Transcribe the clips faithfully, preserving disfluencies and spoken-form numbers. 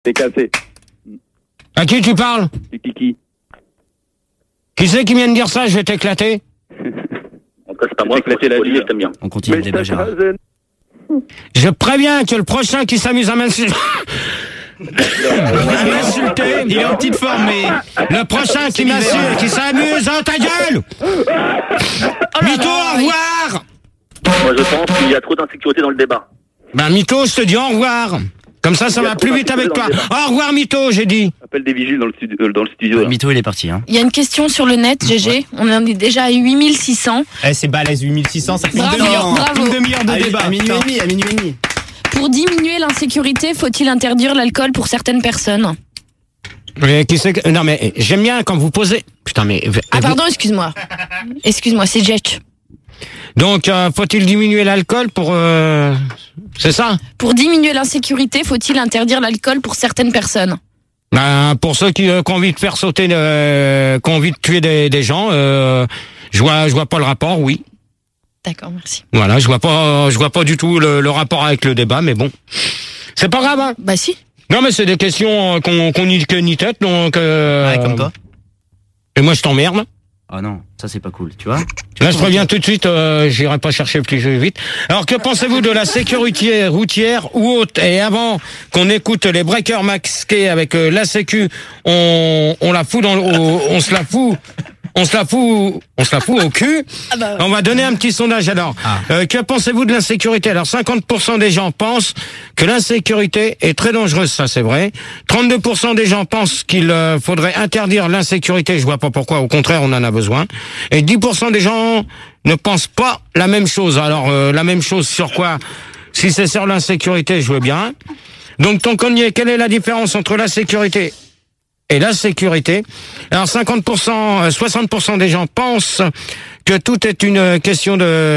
C'est cassé. À qui tu parles? C'est Kiki. Qui c'est qui vient de dire ça? Je vais t'éclater. En tout cas, c'est pas moi, Éclater la vie, je t'aime bien. On continue le débat, Gérard. Je préviens que le prochain qui s'amuse à m'insulter... à m'insulter, il est en petite forme, mais le prochain qui m'insulte, qui s'amuse, hein, ta gueule! Mytho, au revoir! Moi, je pense qu'il y a trop d'insécurité dans le débat. Ben, Mytho, je te dis au revoir. Comme ça, ça va plus vite avec toi. Au revoir, Mytho, j'ai dit. Appelle des vigiles dans le studio. Euh, dans le studio là. Mytho, il est parti. Hein. Il y a une question sur le net, G G. On en est déjà à huit mille six cents. Eh, c'est balèze, huit mille six cents, ça fait Bravo, une demi-heure. bravo. Une demi-heure de À, débat. à minuit et demi, à minuit et demi. Pour diminuer l'insécurité, faut-il interdire l'alcool pour certaines personnes? Mais qui c'est que... Non, mais j'aime bien quand vous posez... Putain, mais... Ah pardon, excuse-moi. Excuse-moi, c'est Jetch. Donc, euh, faut-il diminuer l'alcool pour... Euh... C'est ça? Pour diminuer l'insécurité, faut-il interdire l'alcool pour certaines personnes? Ben, pour ceux qui, euh, qui ont envie de faire sauter, euh, qui ont envie de tuer des, des gens, euh, je vois, je vois pas le rapport, oui. D'accord, merci. Voilà, je vois pas, je vois pas du tout le, le rapport avec le débat, mais bon, c'est pas grave. Hein. Bah si. Non, mais c'est des questions qu'on qu'on n'y que ni tête, donc. Euh, Ouais, comme toi. Et moi, je t'emmerde. Ah non, ça c'est pas cool, tu vois. Là, je préviens tout de suite, euh, j'irai pas chercher plus vite. Alors, que pensez-vous de la sécurité routière ou autre? Et avant qu'on écoute les breakers masqués avec euh, la sécu, on, on la fout dans le, au- on se la fout, on se la fout, on se la fout au cul. Ah bah, On va donner un petit sondage alors. Ah. Euh, que pensez-vous de l'insécurité? Alors, cinquante pour cent des gens pensent que l'insécurité est très dangereuse, ça c'est vrai. trente-deux pour cent des gens pensent qu'il euh, faudrait interdire l'insécurité, je vois pas pourquoi, au contraire on en a besoin. Et dix pour cent des gens ne pensent pas la même chose. Alors, euh, la même chose sur quoi? Si c'est sur l'insécurité, je veux bien. Donc, ton cogné, quelle est la différence entre la sécurité et la sécurité? Alors, cinquante pour cent, euh, soixante pour cent des gens pensent que tout est une question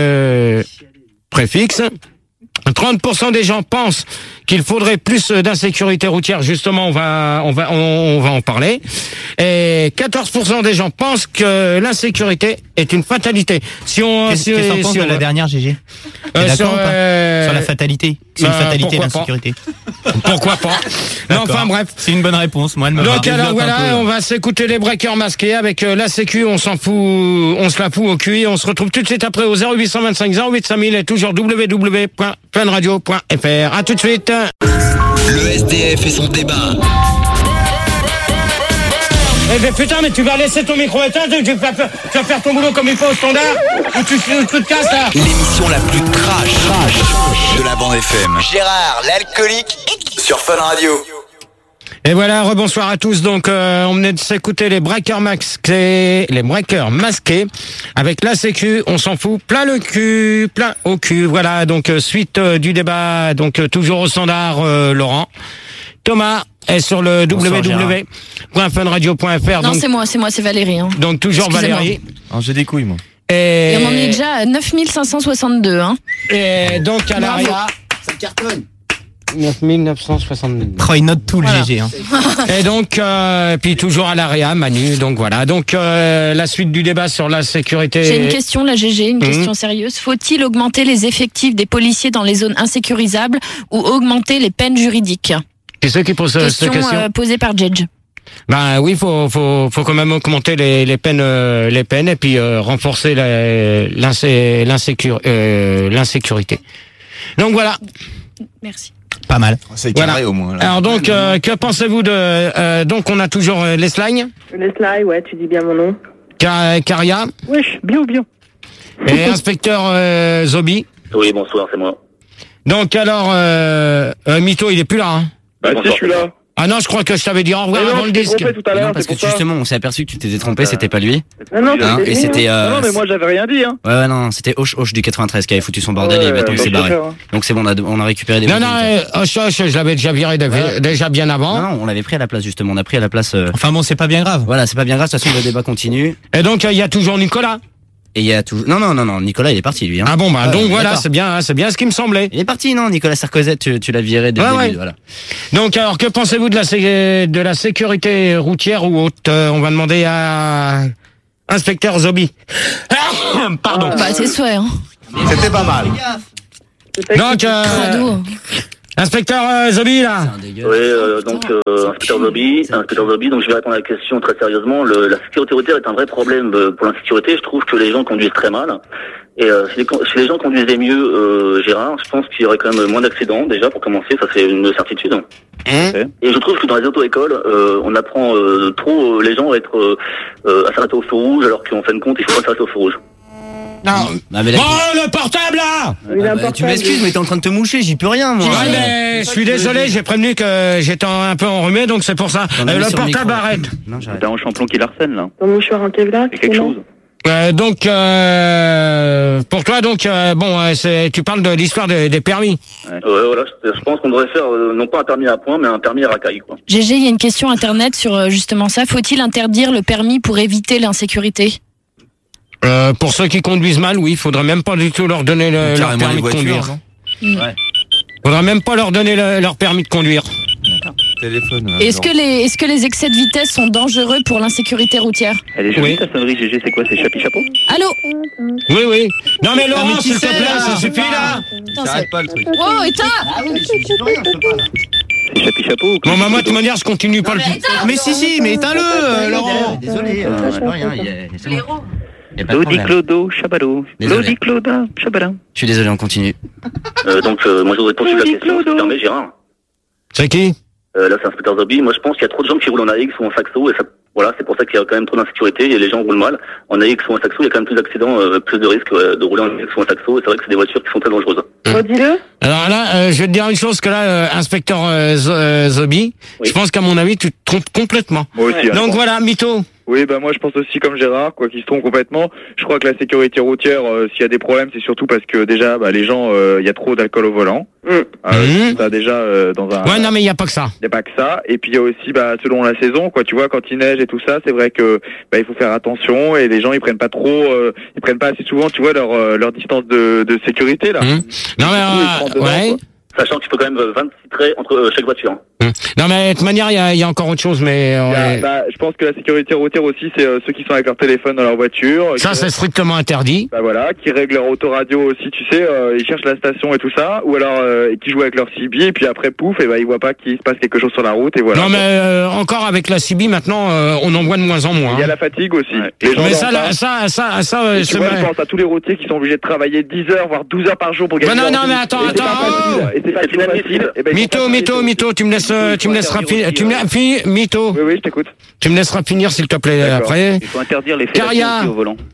de préfixe. trente pour cent des gens pensent qu'il faudrait plus d'insécurité routière. Justement, on va, on va, on, on va en parler. Et quatorze pour cent des gens pensent que l'insécurité est une fatalité. Si on, Qu'est-ce si, qu'est-ce que t'en penses si de on- la dernière, G G? T'es Euh, d'accord sur, ou pas euh, Sur la fatalité. C'est une bah, fatalité, pourquoi pas. l'insécurité. Pourquoi pas? Non, D'accord. enfin bref. C'est une bonne réponse, moi, elle me va. Donc alors Développe un voilà, peu. on va s'écouter les breakers masqués avec euh, la sécu, on s'en fout, on se la fout au cul et on se retrouve tout de suite après au zéro huit cent vingt-cinq zéro huit cinq mille et toujours w w w point fun radio point f r. À tout de suite. Le S D F et son débat. Eh ben putain, mais tu vas laisser ton micro éteint, tu, tu, vas, faire- tu vas faire ton boulot comme il faut au standard, ou tu, tu, tu te casses là. L'émission la plus trash, trash de la bande F M. Gérard, l'alcoolique, sur Fun Radio. Et voilà, rebonsoir à tous. Donc, euh, on venait de s'écouter les breakers masqués, les breakers masqués avec la sécu. On s'en fout, plein le cul, plein au cul. Voilà. Donc, euh, suite euh, du débat. Donc, euh, toujours au standard, euh, Laurent. Thomas est sur le Bonsoir, w w w point fun radio point f r. non, Donc, c'est moi, c'est moi, c'est Valérie. Hein. donc toujours Excusez-moi. Valérie. Alors, j'ai des couilles, moi. Et, Et on en est déjà à neuf mille cinq cent soixante-deux. Hein. et donc à Bravo. l'arrière. Ça cartonne. neuf mille neuf cent soixante-deux. Oh, il note tout le Voilà. G G. Hein. Et donc, euh, puis toujours à l'AREA, Manu. Donc voilà. Donc euh, la suite du débat sur la sécurité. J'ai une question, la G G, une Mhm. question sérieuse. Faut-il augmenter les effectifs des policiers dans les zones insécurisables ou augmenter les peines juridiques? C'est ceux qui posent euh, cette Question question. euh, posée par Jedge. Ben oui, faut faut faut quand même augmenter les les peines euh, les peines et puis euh, renforcer la- l'insé- l'insécur- euh, l'insécurité. Donc voilà. Merci. Pas mal. C'est Voilà. carré au moins. Là. Alors donc euh, que pensez-vous de euh, donc on a toujours euh, les slides, Leslie, ouais, tu dis bien mon nom. Car- Caria Wesh, bio, bio. et inspecteur euh, Zobi. Oui, bonsoir, c'est moi. Donc alors euh, euh, Mytho, il est plus là. Hein. Bah si, je suis là. Ah non, je crois que je t'avais dit au revoir Mais non, avant je le t'ai disque. trompé tout à Non, l'heure, parce c'est que pour ça. justement, on s'est aperçu que tu t'étais trompé, c'était pas lui. Non, non, Hein, c'est et c'était. Euh, Non, non, mais moi j'avais rien dit, hein. Ouais, ouais, non, c'était Hoche Hoche du quatre-vingt-treize qui avait foutu son bordel Ouais, et maintenant il ouais, s'est bah, barré. je préfère, hein. Donc c'est bon, on a, on a récupéré des Non, non, possibilités. euh, Hoche, Hoche, je l'avais déjà viré de- Ouais. déjà bien avant. Non, non, on l'avait pris à la place justement, on a pris à la place. euh, Enfin bon, c'est pas bien grave. Voilà, c'est pas bien grave, de toute façon le débat continue. Et donc, il y a toujours Nicolas. Et il y a toujours. Non, non, non, non, Nicolas il est parti lui. Hein. Ah bon, bah, Ouais, donc voilà, d'accord. c'est bien, hein, c'est bien ce qui me semblait. Il est parti, non, Nicolas Sarkozy, tu, tu l'as viré dès Ouais, le début, ouais. voilà. Donc, alors, que pensez-vous de la, sé- de la sécurité routière ou autre? Euh, On va demander à inspecteur Zobi. Pardon. Bah, c'est souhait. Hein. C'était pas mal. Donc, euh, Crado. Inspecteur euh, Zobi, là. Oui, euh, donc, euh, inspecteur Zobi, inspecteur Zobi, donc je vais répondre à la question très sérieusement. Le, la sécurité routière est un vrai problème euh, pour l'insécurité. Je trouve que les gens conduisent très mal. Et euh, si, les, si les gens conduisaient mieux, euh, Gérard, je pense qu'il y aurait quand même moins d'accidents, déjà, pour commencer, ça c'est une certitude. Hein Et je trouve que dans les auto-écoles, euh, on apprend euh, trop euh, les gens à être euh, à s'arrêter au feu rouge, alors qu'en fin de compte, il faut pas s'arrêter au feu rouge. Non. Ah, mais là, Oh, le portable, là! Il a un bah, tu portable. m'excuses, mais t'es en train de te moucher, j'y peux rien, moi. Ouais, mais je suis désolé, j'ai prévenu que j'étais un peu enrhumé, donc c'est pour ça. T'en as Euh, mis le sur portable, micro. arrête. Non, j'arrête. T'as un champion qui l'arsène, là. Ton mouchoir en Kevlar, C'est quelque non chose. Euh, donc, euh, pour toi, donc, euh, bon, euh, c'est, tu parles de l'histoire des, des permis. Ouais, voilà, je, je pense qu'on devrait faire euh, non pas un permis à points, mais un permis à racaille, quoi. G G, il y a une question internet sur euh, justement ça. Faut-il interdire le permis pour éviter l'insécurité? Euh, pour ceux qui conduisent mal, oui, il faudrait même pas du tout leur donner le, leur Carrément permis les de voitures, conduire. non Ouais. Faudrait même pas leur donner le- leur permis de conduire. Téléphone. Et Est-ce que les est-ce que les excès de vitesse sont dangereux pour l'insécurité routière? Elle est jolie, Oui. ta sonnerie, G G, c'est quoi? C'est Chapi Chapeau? Allô? Oui, oui. Non mais Laurent, mais qui s'il te c'est, plaît, là ça suffit là. Putain, J'arrête c'est- pas le truc. Oh, éteins! Ah oui, j'y peux rien, je peux pas, là. C'est Chapi Chapeau ou Bon, bah moi, de toute manière, je continue pas le. Mais si, si, mais éteins-le, euh, Laurent. Désolé, euh, je peux rien, il y a, c'est bon. Il y a pas de Claudi problème. Clodo, Chabalo. Désolé. Claudi Cloda, Chabala. Je suis désolé, on continue. Euh, donc, euh, moi je voudrais poursuivre la Oui, question, si tu Clodo. permets, Gérard. C'est qui? Euh, là, c'est inspecteur Zobi. Moi, je pense qu'il y a trop de gens qui roulent en A X ou en saxo, et ça, voilà, c'est pour ça qu'il y a quand même trop d'insécurité, et les gens roulent mal. En A X ou en saxo, il y a quand même plus d'accidents, euh, plus de risques euh, de rouler en A X ou en saxo, et c'est vrai que c'est des voitures qui sont très dangereuses. Redis-le. Alors là, euh, je vais te dire une chose que là, euh, inspecteur euh, Z- euh, Zobi, Oui. je pense qu'à mon avis, tu te trompes complètement. Moi aussi. hein. Donc voilà, mytho. Oui, bah moi je pense aussi comme Gérard, quoi qu'il se trompe complètement. Je crois que la sécurité routière, euh, s'il y a des problèmes, c'est surtout parce que déjà, bah, les gens, euh, il y a trop d'alcool au volant. Mm. Euh, Mhm. Ça déjà euh, dans un. Ouais, non mais il y a pas que ça. Il n'y a pas que ça. Et puis il y a aussi, bah, selon la saison, quoi. Tu vois, quand il neige et tout ça, c'est vrai que bah, il faut faire attention et les gens ils prennent pas trop, euh, ils prennent pas assez souvent, tu vois, leur euh, leur distance de, de sécurité là. Mhm. Non mais Du coup, ils se euh, rentrent dedans, ouais. quoi. Sachant qu'il faut quand même euh, vingt-six traits entre euh, chaque voiture. Mhm. Non mais de toute manière, il y a, il y a encore autre chose, mais euh, Il y a- ouais. bah, je pense que la sécurité routière aussi, c'est euh, ceux qui sont avec leur téléphone dans leur voiture. ça qui- c'est strictement interdit. Bah voilà, qui règlent leur autoradio aussi, tu sais, euh, ils cherchent la station et tout ça, ou alors euh, et qui jouent avec leur C B et puis après pouf, et bah ils voient pas qu'il se passe quelque chose sur la route et voilà. Non mais euh, encore avec la C B maintenant, euh, on en voit de moins en moins. Il y a hein. la fatigue aussi. Ouais. Les gens Mais dorment ça, pas. là, ça, ça, ça, euh, Et c'est tu vois, vrai. je pense à tous les routiers qui sont obligés de travailler dix heures, voire douze heures par jour pour gagner Mais non, leur non, vie. mais attends, Et c'est pas attends, facile. oh. Et c'est pas C'est toujours inadmissible. facile. Et ben, ils Mytho, font pas mytho, ça. mytho, tu me laisses, euh, tu me laisseras finir, tu me la- fi- mytho, Oui, oui, je t'écoute. tu me laisseras finir s'il te plaît D'accord. après. Il faut interdire les Caria. fellations aussi au volant.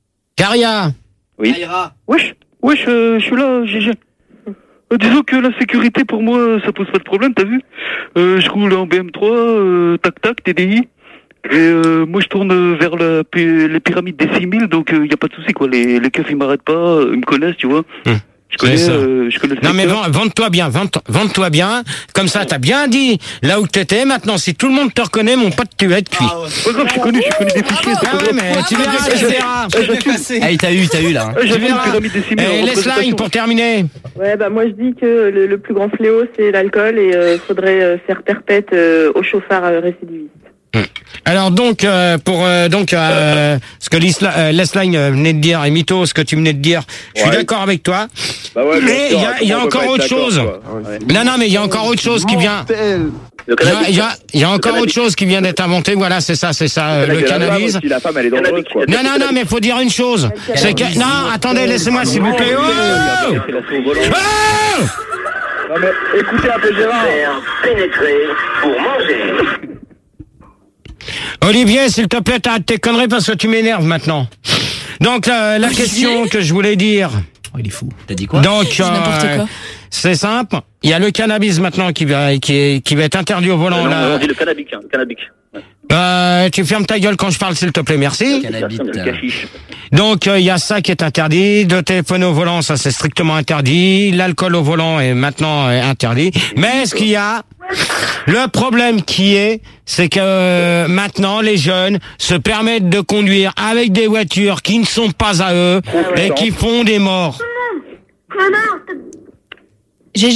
Caria, Oui. Wesh, wesh, euh, je suis là, G G. Euh, disons que la sécurité pour moi, ça pose pas de problème, t'as vu euh, Je roule en B M trois, euh, tac tac, T D I. Et euh, moi je tourne vers la, pi- les pyramides des six mille, donc il euh, y a pas de souci quoi. Les, les keufs ils m'arrêtent pas, euh, ils me connaissent, tu vois. Hum. Je connais, C'est ça. euh, je connais le non mais secteur. vends- vende-toi bien, vende- vende-toi bien. Comme ça, t'as bien dit là où t'étais. Maintenant, si tout le monde te reconnaît, mon pote, tu vas être cuit. Pas grave, je suis connu, je suis connu des fichiers. c'est Ah pas ouais, grave. mais tu verras, tu verras. Ah, il t'a eu, il t'a eu là. hein. Euh, Tu J'avais une verras. pyramide des six mille. Et en laisse représentation. line pour terminer. Ouais, bah moi je dis que le, le plus grand fléau c'est l'alcool et euh, faudrait euh, faire perpète euh, aux chauffards euh, récidivistes. Alors donc euh, pour euh, donc euh, ce que Lisla- euh, Lesline euh, venait de dire et Mytho, ce que tu venais de dire, je suis Ouais. d'accord avec toi. Bah ouais, bien Mais sûr, il y a- il y a comment on peut encore pas autre être d'accord, chose. quoi. Non non mais il y a encore autre chose qui vient. Le Il y a, cannabis. il y a- il y a encore cannabis. autre chose qui vient d'être inventé. Voilà, c'est ça, c'est ça, euh, Là, le il y a la femme cannabis. aussi, la femme, elle est dangereuse, quoi. Non non non mais faut dire une chose. C'est que non attendez laissez-moi s'il vous plaît. Oh Les fellations au volant. Oh Non mais écoutez un peu Gérard. Pénétrer pour manger. Olivier, s'il te plaît, t'arrêtes tes conneries parce que tu m'énerves maintenant. Donc euh, la question que je voulais dire. Oh, il est fou. T'as dit quoi? Donc C'est n'importe euh, quoi. c'est simple. Il y a le cannabis maintenant qui va qui est qui va être interdit au volant Non, là. on dit le cannabique, hein, le cannabique. Ouais. Euh, tu fermes ta gueule quand je parle, s'il te plaît, merci. Cannabis. Le cachiche. Donc il y a ça qui est interdit. De téléphoner au volant, ça c'est strictement interdit. L'alcool au volant est maintenant euh, interdit. Mais ce qu'il y a, le problème qui est, c'est que euh, maintenant les jeunes se permettent de conduire avec des voitures qui ne sont pas à eux et qui font des morts. G G,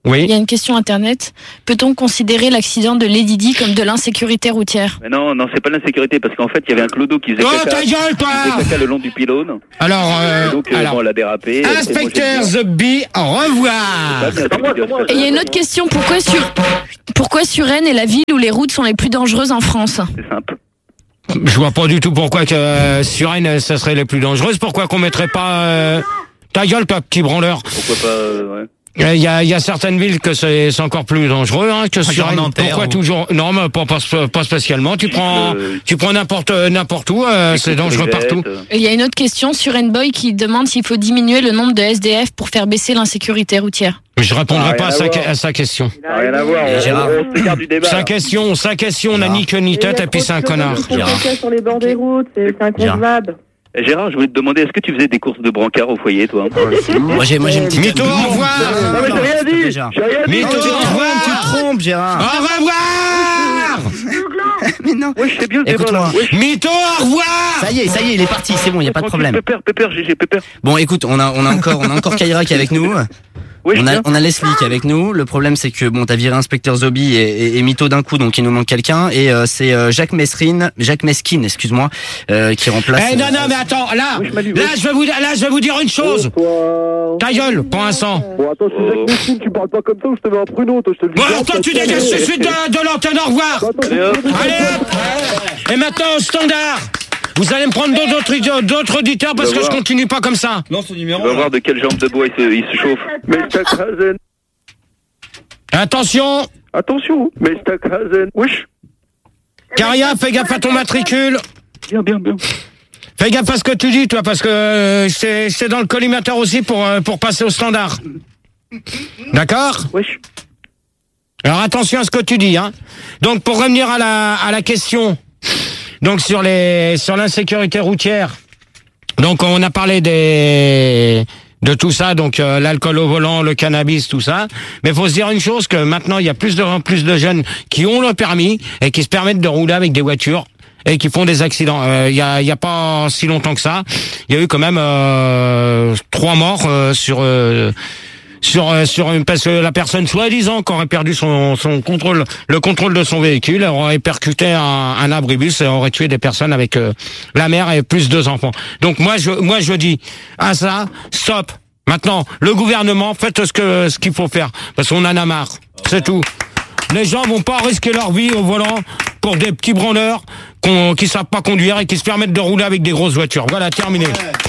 Oui. Il y a une question internet. Peut-on considérer l'accident de Lady Di comme de l'insécurité routière? Mais non, non, c'est pas l'insécurité, parce qu'en fait, il y avait un clodo qui faisait Oh, caca, ta gueule, toi qui faisait caca le long du pylône. Alors, euh, Et donc, euh, alors bon, elle a dérapé. Inspecteur The Bee, au revoir. Et il y a une autre question. Pourquoi sur, pourquoi Suresnes est la ville où les routes sont les plus dangereuses en France? C'est simple. Je vois pas du tout pourquoi que euh, Suresnes, ça serait les plus dangereuses. Pourquoi qu'on mettrait pas... Euh... Ta gueule, toi, petit branleur. Pourquoi pas, euh, ouais. Il y a, il y a certaines villes que c'est c'est encore plus dangereux hein, que sur une. Pourquoi ou... toujours non mais pas, pas, pas spécialement. Tu prends euh... tu prends n'importe n'importe où, euh, c'est dangereux partout. Il y a une autre question sur N-Boy qui demande s'il faut diminuer le nombre de S D F pour faire baisser l'insécurité routière. Je répondrai ah, pas à sa, à sa question. Rien à voir. On du débat, sa question, sa question n'a ni queue ni tête et puis c'est un connard. Sur les bords des routes, c'est inconcevable. Gérard, je voulais te demander, est-ce que tu faisais des courses de brancard au foyer, toi? Moi, j'ai, moi, j'ai une petite... Mytho, au revoir. Non, mais j'ai rien dit. J'ai rien dit. Mytho, au revoir. Tu te trompes, Gérard. Au revoir. Mais non. Ouais, je sais bien le débat, là. Mytho, au revoir. Ça y est, ça y est, il est parti, c'est bon, il y a pas de problème. Pépère, pépère, G G, pépère. Bon, écoute, on a, on a encore, on a encore Kaira qui est avec nous. Oui, on a, on a Leslie qui est avec nous. Le problème, c'est que bon, t'as viré inspecteur Zobi et, et, et Mytho d'un coup, donc il nous manque quelqu'un. Et euh, c'est euh, Jacques Mesrine, Jacques Mesquine, excuse-moi, euh, qui remplace. Eh non, non, mais attends, là, oui, je là, je vais vous, là, je vais vous dire une chose. Oh, ta gueule, pour un sang. Bon, attends, je suis Jacques Mesquine, tu parles pas comme ça ou je te mets un pruneau, toi, je te le dis. Bon, attends, tu dégages tout de suite de, de l'antenne, au revoir. Allez, hop. Allez, hop. Et maintenant, au standard. Vous allez me prendre d'autres, d'autres auditeurs parce que je continue pas comme ça. Non, son numéro. On va voir de quelle jambe de bois il se, il se chauffe. Mais Stackrazen. Attention. Attention. Mais Stackrazen. Wesh. Caria, fais gaffe à ton matricule. Bien, bien, bien. Fais gaffe à ce que tu dis, toi, parce que euh, c'est, c'est dans le collimateur aussi pour, euh, pour passer au standard. D'accord? Wesh. Alors attention à ce que tu dis, hein. Donc pour revenir à la, à la question. Donc sur les sur l'insécurité routière, donc on a parlé des de tout ça, donc euh, l'alcool au volant, le cannabis, tout ça. Mais faut se dire une chose, que maintenant il y a plus de plus de jeunes qui ont le permis et qui se permettent de rouler avec des voitures et qui font des accidents. Il euh, y a il y a pas si longtemps que ça, il y a eu quand même euh, trois morts euh, sur euh, sur sur une, parce que la personne soi-disant qui aurait perdu son son contrôle le contrôle de son véhicule, elle aurait percuté un, un abribus et aurait tué des personnes avec euh, la mère et plus deux enfants. Donc moi je moi je dis à ça, stop. Maintenant, le gouvernement, faites ce que ce qu'il faut faire parce qu'on en a marre. C'est tout. Les gens vont pas risquer leur vie au volant pour des petits branleurs qu'on, qui savent pas conduire et qui se permettent de rouler avec des grosses voitures. Voilà, terminé.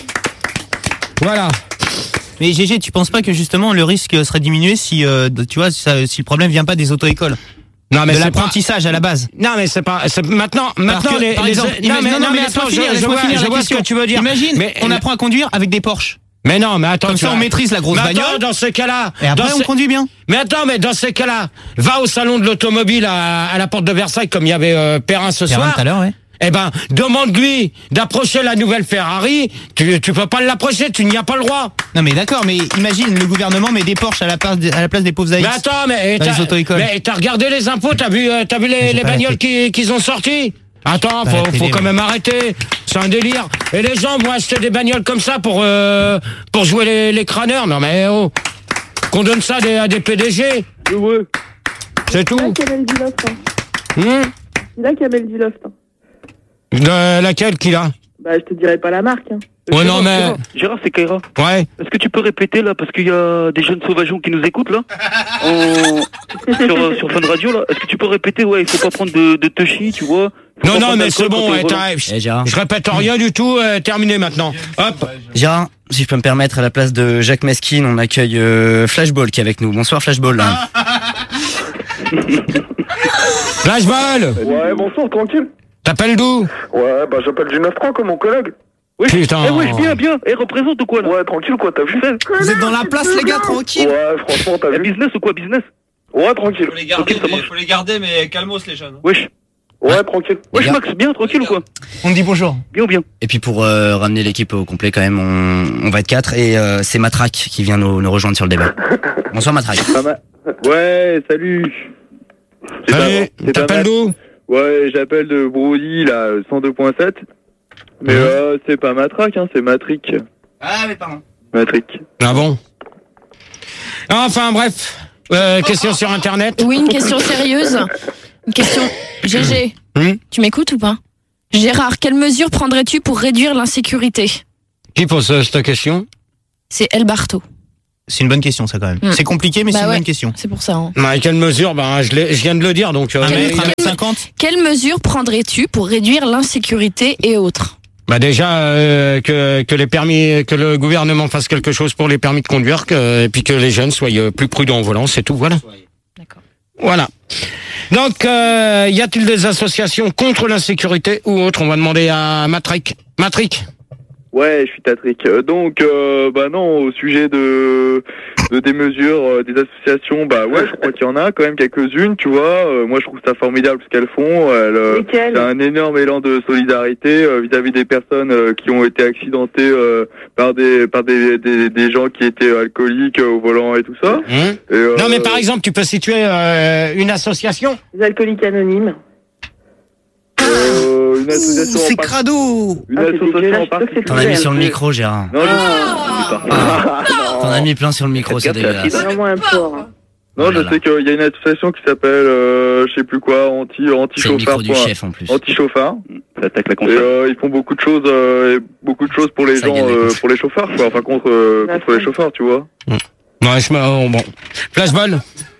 Voilà. Mais G G, tu penses pas que justement le risque serait diminué si, euh, tu vois, ça, si le problème vient pas des auto-écoles? Non, mais de l'apprentissage pas... à la base. Non, mais c'est pas, c'est maintenant, maintenant que, les, par les, exemple, les... Non, mais, non, non, mais attends, finir, je, je vois, je vois ce que tu veux dire. Imagine, mais, on apprend à conduire avec des Porsche. Mais non, mais attends. Comme ça, vas... on maîtrise la grosse mais bagnole. Attends, dans ce cas-là. Et après, on ce... conduit bien. Mais attends, mais dans ces cas-là, va au salon de l'automobile à, à la porte de Versailles, comme il y avait euh, Perrin ce Perrin soir. tout à l'heure, ouais. Eh ben, demande-lui d'approcher la nouvelle Ferrari. Tu, tu peux pas l'approcher, tu n'y as pas le droit. Non, mais d'accord, mais imagine, le gouvernement met des Porsche à la place, à la place des pauvres A X. Mais attends, mais t'as, mais t'as regardé les impôts, t'as vu, euh, t'as vu les, les bagnoles qui, qu'ils ont sortis? Attends, faut, télé, faut quand même arrêter. C'est un délire. Et les gens vont acheter des bagnoles comme ça pour euh, pour jouer les, les crâneurs. Non mais oh, qu'on donne ça à des, à des P D G. Ouais. C'est tout. C'est là Kamel Duloft. Hein. Hum C'est là Kamel Duloft. Hein. De laquelle qu'il a? Bah je te dirai pas la marque. Hein. Ouais, non, mais... Gérard, Gérard, c'est Kaira. Ouais. Est-ce que tu peux répéter, là, parce qu'il y a des jeunes sauvageons qui nous écoutent, là, en... sur, sur Fun Radio, là. Est-ce que tu peux répéter, ouais, il faut pas prendre de, de touchy, tu vois. Faut non, non, mais c'est bon, ouais, eh, je répète rien du tout, euh, terminé maintenant. Hop. Gérard, si je peux me permettre, à la place de Jacques Mesquine, on accueille euh, Flashball qui est avec nous. Bonsoir Flashball. Là. Flashball. Ouais, bonsoir, tranquille. T'appelles d'où? Ouais, bah j'appelle du neuf trois comme mon collègue. Oui. Putain. Eh ouais, bien, bien. Eh, représente ou quoi, là? Ouais, tranquille, quoi, t'as vu? Vous êtes dans la place, les gars, tranquille. Ouais, franchement, t'as eh, vu? business ou quoi, business? Ouais, tranquille. Faut les garder, okay, mais, faut les garder, mais calmos, les jeunes. Wesh. Ouais, tranquille. Wesh, Max, bien, tranquille ou quoi? On te dit bonjour. Bien ou bien? Et puis pour euh, ramener l'équipe au complet, quand même, on, on va être quatre. Et euh, c'est Matraque qui vient nous, nous rejoindre sur le débat. Bonsoir Matraque. Ouais, salut. Salut, t'appelles d'où? Ouais, j'appelle de Brody, là, cent deux point sept. Mais mmh. euh, c'est pas Matraque, hein, c'est Matric. Ah, mais pardon. Matric. Ah bon? Enfin, bref. Euh, question sur Internet. Oui, une question sérieuse. Une question. G G, Hum tu m'écoutes ou pas? Gérard, quelles mesures prendrais-tu pour réduire l'insécurité? Qui pose euh, cette question? C'est El Barto. C'est une bonne question, ça, quand même. Mm. C'est compliqué, mais Bah c'est une ouais, bonne question. C'est pour ça. Hein. Bah, quelle mesure? Ben, je, l'ai- je viens de le dire, donc. euh, Un mètre, un quelle- mètre cinquante. Quelles mesures prendrais-tu pour réduire l'insécurité et autres? Bah déjà euh, que que les permis, que le gouvernement fasse quelque chose pour les permis de conduire, que, et puis que les jeunes soient euh, plus prudents au volant, c'est tout. Voilà. D'accord. Voilà. Donc, euh, y a-t-il des associations contre l'insécurité ou autre? On va demander à Matrick. Matrick. Ouais, je suis Tatrick. Euh, Donc, euh, bah non, au sujet de, de des mesures euh, des associations, bah ouais, je crois qu'il y en a quand même quelques-unes, tu vois. Euh, moi, je trouve ça formidable ce qu'elles font. Elles, euh, Lesquelles? c'est un énorme élan de solidarité euh, vis-à-vis des personnes euh, qui ont été accidentées euh, par des par des, des des gens qui étaient alcooliques euh, au volant et tout ça. Mmh. Et, euh, Non, mais par exemple, tu peux situer euh, une association. Les alcooliques anonymes. euh, une association. en C'est par- crado. Une Ah, c'est association dégueulasse, en je crois que c'est T'en as mis plus sur le réel. micro, Gérard. Non, je... Ah, T'en as mis plein sur le micro, c'est dégueulasse. C'est vraiment un porc. Non, Oh là je là. sais qu'il y a une association qui s'appelle, euh, je sais plus quoi, anti anti C'est le chauffard. micro du chef en plus. Anti chauffard. Ça attaque la Et console. euh, ils font beaucoup de choses, euh, et beaucoup de choses pour les Ça gens, gagne les euh, comptes. pour les chauffeurs, quoi. Enfin contre euh, La contre les fin. chauffeurs, tu vois. Ouais, je me... oh, bon. Flashball.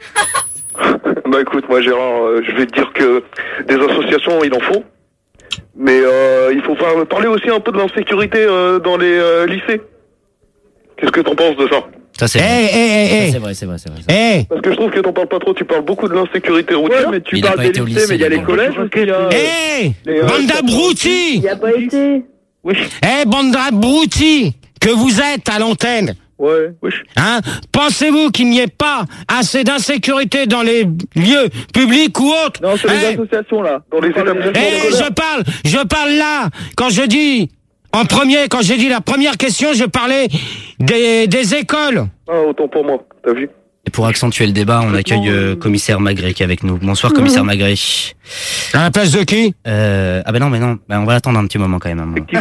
Bah écoute, moi Gérard, euh, je vais te dire que des associations, il en faut. Mais euh, il faut par- parler aussi un peu de l'insécurité euh, dans les euh, lycées. Qu'est-ce que t'en penses de ça? Ça, c'est Eh, vrai. eh, eh, Ça, eh. C'est vrai, c'est vrai, c'est vrai. Eh, Parce que je trouve que t'en parles pas trop, tu parles beaucoup de l'insécurité Ouais, routière. mais tu Il a parles pas des été au lycées, lycée, mais il y a lui, les bon. collèges aussi. il y a- eh, Les, euh, bande d'abrutis. Il n'y a pas été. Eh, bande d'abrutis que vous êtes à l'antenne. Ouais. Hein? Pensez-vous qu'il n'y ait pas assez d'insécurité dans les lieux publics ou autres? Non, c'est les Eh, associations là. Dans les établissements eh, scolaires. je parle, je parle là. Quand je dis, en premier, quand j'ai dit la première question, je parlais des, des écoles. Ah, autant pour moi, t'as vu? Et pour accentuer le débat, on accueille euh, commissaire Magré qui est avec nous. Bonsoir, commissaire Magré. À la place de qui? Euh, ah ben non, mais non, ben on va attendre un petit moment quand même. hein.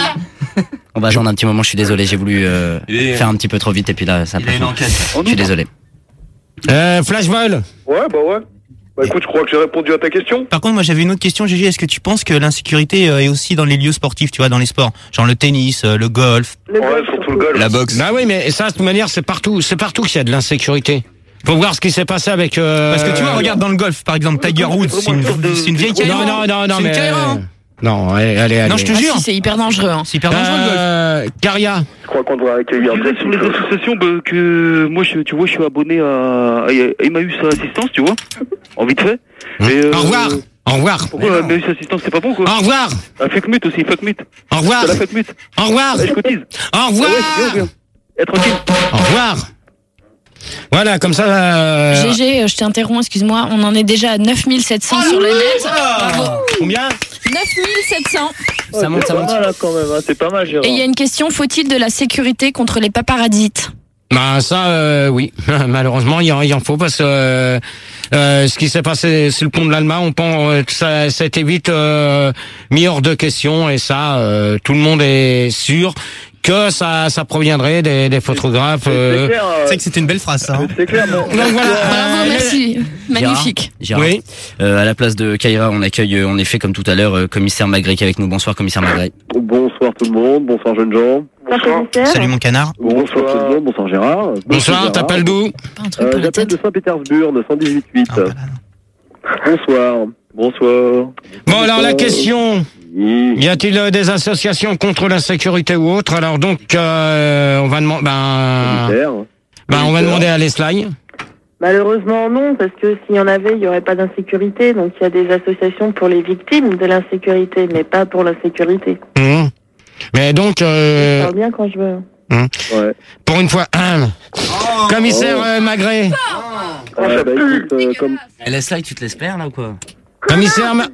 On va attendre un petit moment, je suis désolé, j'ai voulu euh, est- faire un petit peu trop vite et puis là, ça a Il pas a une fait. enquête. Je suis désolé. Euh, Flashball. Ouais, bah ouais. Bah écoute, je crois que j'ai répondu à ta question. Par contre, moi, j'avais une autre question, Gégé. Est-ce que tu penses que l'insécurité euh, est aussi dans les lieux sportifs, tu vois, dans les sports? Genre le tennis, euh, le golf. Le Ouais, golf, surtout le golf. La boxe. Bah oui, mais ça, de toute manière, c'est partout, c'est partout qu'il y a de l'insécurité. Faut voir ce qui s'est passé avec. Euh... Parce que tu vois, regarde dans le golf, par exemple, Tiger Woods, c'est une, c'est une vieille Non, carrière. non, non, non, C'est une mais. carrière, hein. Non, allez, allez, allez. Non, je te Ah, jure. si, c'est hyper dangereux. Hein. C'est hyper dangereux le golf. Euh, Caria. Je crois qu'on doit accueillir Je disais sur les associations bah, que moi, je, tu vois, je suis abonné à, à Emmaüs Assistance, tu vois, en vite fait. Et, euh, Au revoir. Au revoir. Pourquoi Emmaüs Assistance, c'est pas bon, quoi? Au revoir. Ah, fake mute aussi, fake mute. Au revoir. C'est la fake mute. Au revoir. Allez, je cotise. Au revoir. Ah ouais, c'est bien, bien. Eh, tranquille. Au revoir. Voilà, comme ça. Euh... G G, euh, je t'interromps, excuse-moi. On en est déjà à neuf mille sept cents sur le net. Bravo. Combien? neuf mille sept cents. Ça monte, ça C'est monte. pas mal, là, quand même, hein. C'est pas mal, Gérard. Et il y a une question, faut-il de la sécurité contre les paparazzis? Bah ça, euh, oui. Malheureusement, il y en, il en faut parce que euh, euh, ce qui s'est passé sur le pont de l'Alma, on pense euh, que ça, ça a été vite euh, mis hors de question et ça, euh, tout le monde est sûr que ça, ça proviendrait des, des photographes. Euh... C'est clair, euh, C'est vrai que c'était une belle phrase, ça. hein. c'est clair, mais Donc voilà. Bravo, euh, merci. Magnifique. Gérard, Oui. euh, à la place de Kaira, on accueille euh, en effet, comme tout à l'heure, euh, commissaire Magré qui est avec nous. Bonsoir, commissaire Magré. Bonsoir tout le monde, bonsoir jeunes gens. Bonsoir. Salut mon canard. Bonsoir tout le monde, bonsoir Gérard. Bonsoir, t'appelles d'où? Pas un truc Euh, pour la J'appelle tête. de Saint-Pétersbourg, de cent dix-huit huit. Ah, voilà. Bonsoir. Bonsoir. Bon alors la question. Oui. Y a-t-il euh, des associations contre l'insécurité ou autre? Alors donc, euh, on va demander, ben, Militaire. ben, on va demander à Lesley. Malheureusement, non, parce que s'il y en avait, il n'y aurait pas d'insécurité. Donc, il y a des associations pour les victimes de l'insécurité, mais pas pour l'insécurité. Mmh. Mais donc, Je euh, parle bien quand je veux. Ouais. pour une fois, hein, commissaire euh, Magré, Euh, bah, écoute, euh, comme... Et laisse là, tu te laisses faire là ou quoi? commissaire, Ma-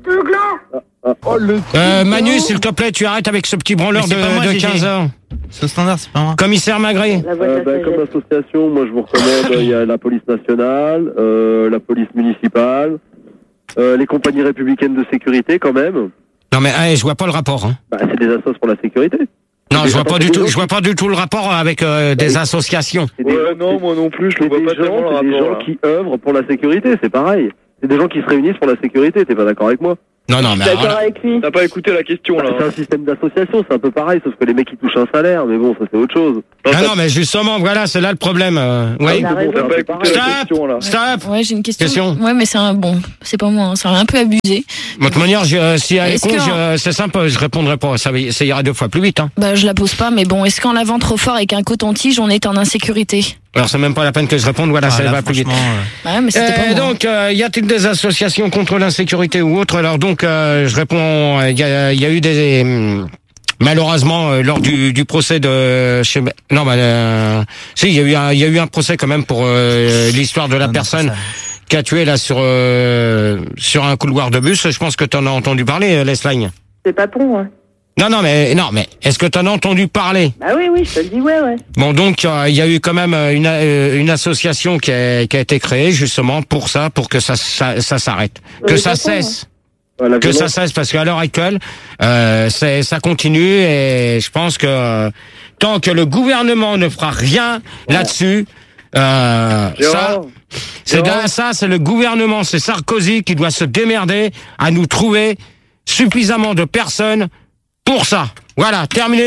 Oh, le... euh, Manu, s'il te plaît, tu arrêtes avec ce petit branleur Mais de, c'est pas moi, de Gégé. quinze heures. C'est au standard, c'est pas moi. Commissaire Magré. La voix de Euh, la bah, comme sagesse. association, moi je vous recommande, il y a la police nationale, euh, la police municipale, euh, les compagnies républicaines de sécurité quand même. Non mais, hey, je vois pas le rapport. Hein. Bah, c'est des assos pour la sécurité. Non, je vois pas du tout, je vois pas du tout le rapport avec euh, des associations. Ouais, non, moi non plus, je le vois pas tellement le rapport. C'est des gens qui œuvrent pour la sécurité, c'est pareil. C'est des gens qui se réunissent pour la sécurité, t'es pas d'accord avec moi? Non, non, mais D'accord avec lui. T'as pas écouté la question, là. C'est un système d'association, c'est un peu pareil, sauf que les mecs ils touchent un salaire, mais bon, ça c'est autre chose. Ah non, mais justement, voilà, c'est là le problème. Euh, oui. Il a raison. T'as pas écouté la question, là. Stop. Ouais, j'ai une question. Question. Ouais, mais c'est un bon, c'est pas moi, hein, c'est un peu abusé. De toute manière, je, euh, si elle est Est-ce con, que- je- c'est simple, je répondrai pas. Ça, va- ça ira deux fois plus vite. Hein. Bah, je la pose pas, mais bon, est-ce qu'en lavant trop fort avec un coton-tige, on est en insécurité? Alors c'est même pas la peine que je réponde. Voilà, Ah, ça là, va plus vite. franchement, euh, Ouais, mais c'était pas Euh, moi. donc, euh, y a-t-il des associations contre l'insécurité ou autre? Alors donc, euh, je réponds. Il y a, y a eu des hum, malheureusement euh, lors du, du procès de chez non, bah, euh, si, il y a eu un, il y a eu un procès quand même pour euh, l'histoire de la non, personne ça- qui a tué là sur euh, sur un couloir de bus. Je pense que tu en as entendu parler, euh, Leslie. C'est pas pour moi. Non, non, mais non, mais est-ce que tu en as entendu parler? Bah oui, oui, je te le dis, ouais, ouais. Bon, donc euh, il y a eu quand même une, euh, une association qui a, qui a été créée justement pour ça, pour que ça, ça, ça s'arrête, que Oui, ça d'accord, cesse, Ouais, la que ça violence, cesse, parce qu'à l'heure actuelle, euh, c'est, ça continue et je pense que euh, tant que le gouvernement ne fera rien là-dessus, euh, ça, Gérard, c'est Gérard. dans ça, c'est le gouvernement, c'est Sarkozy qui doit se démerder à nous trouver suffisamment de personnes pour ça. Voilà, terminé.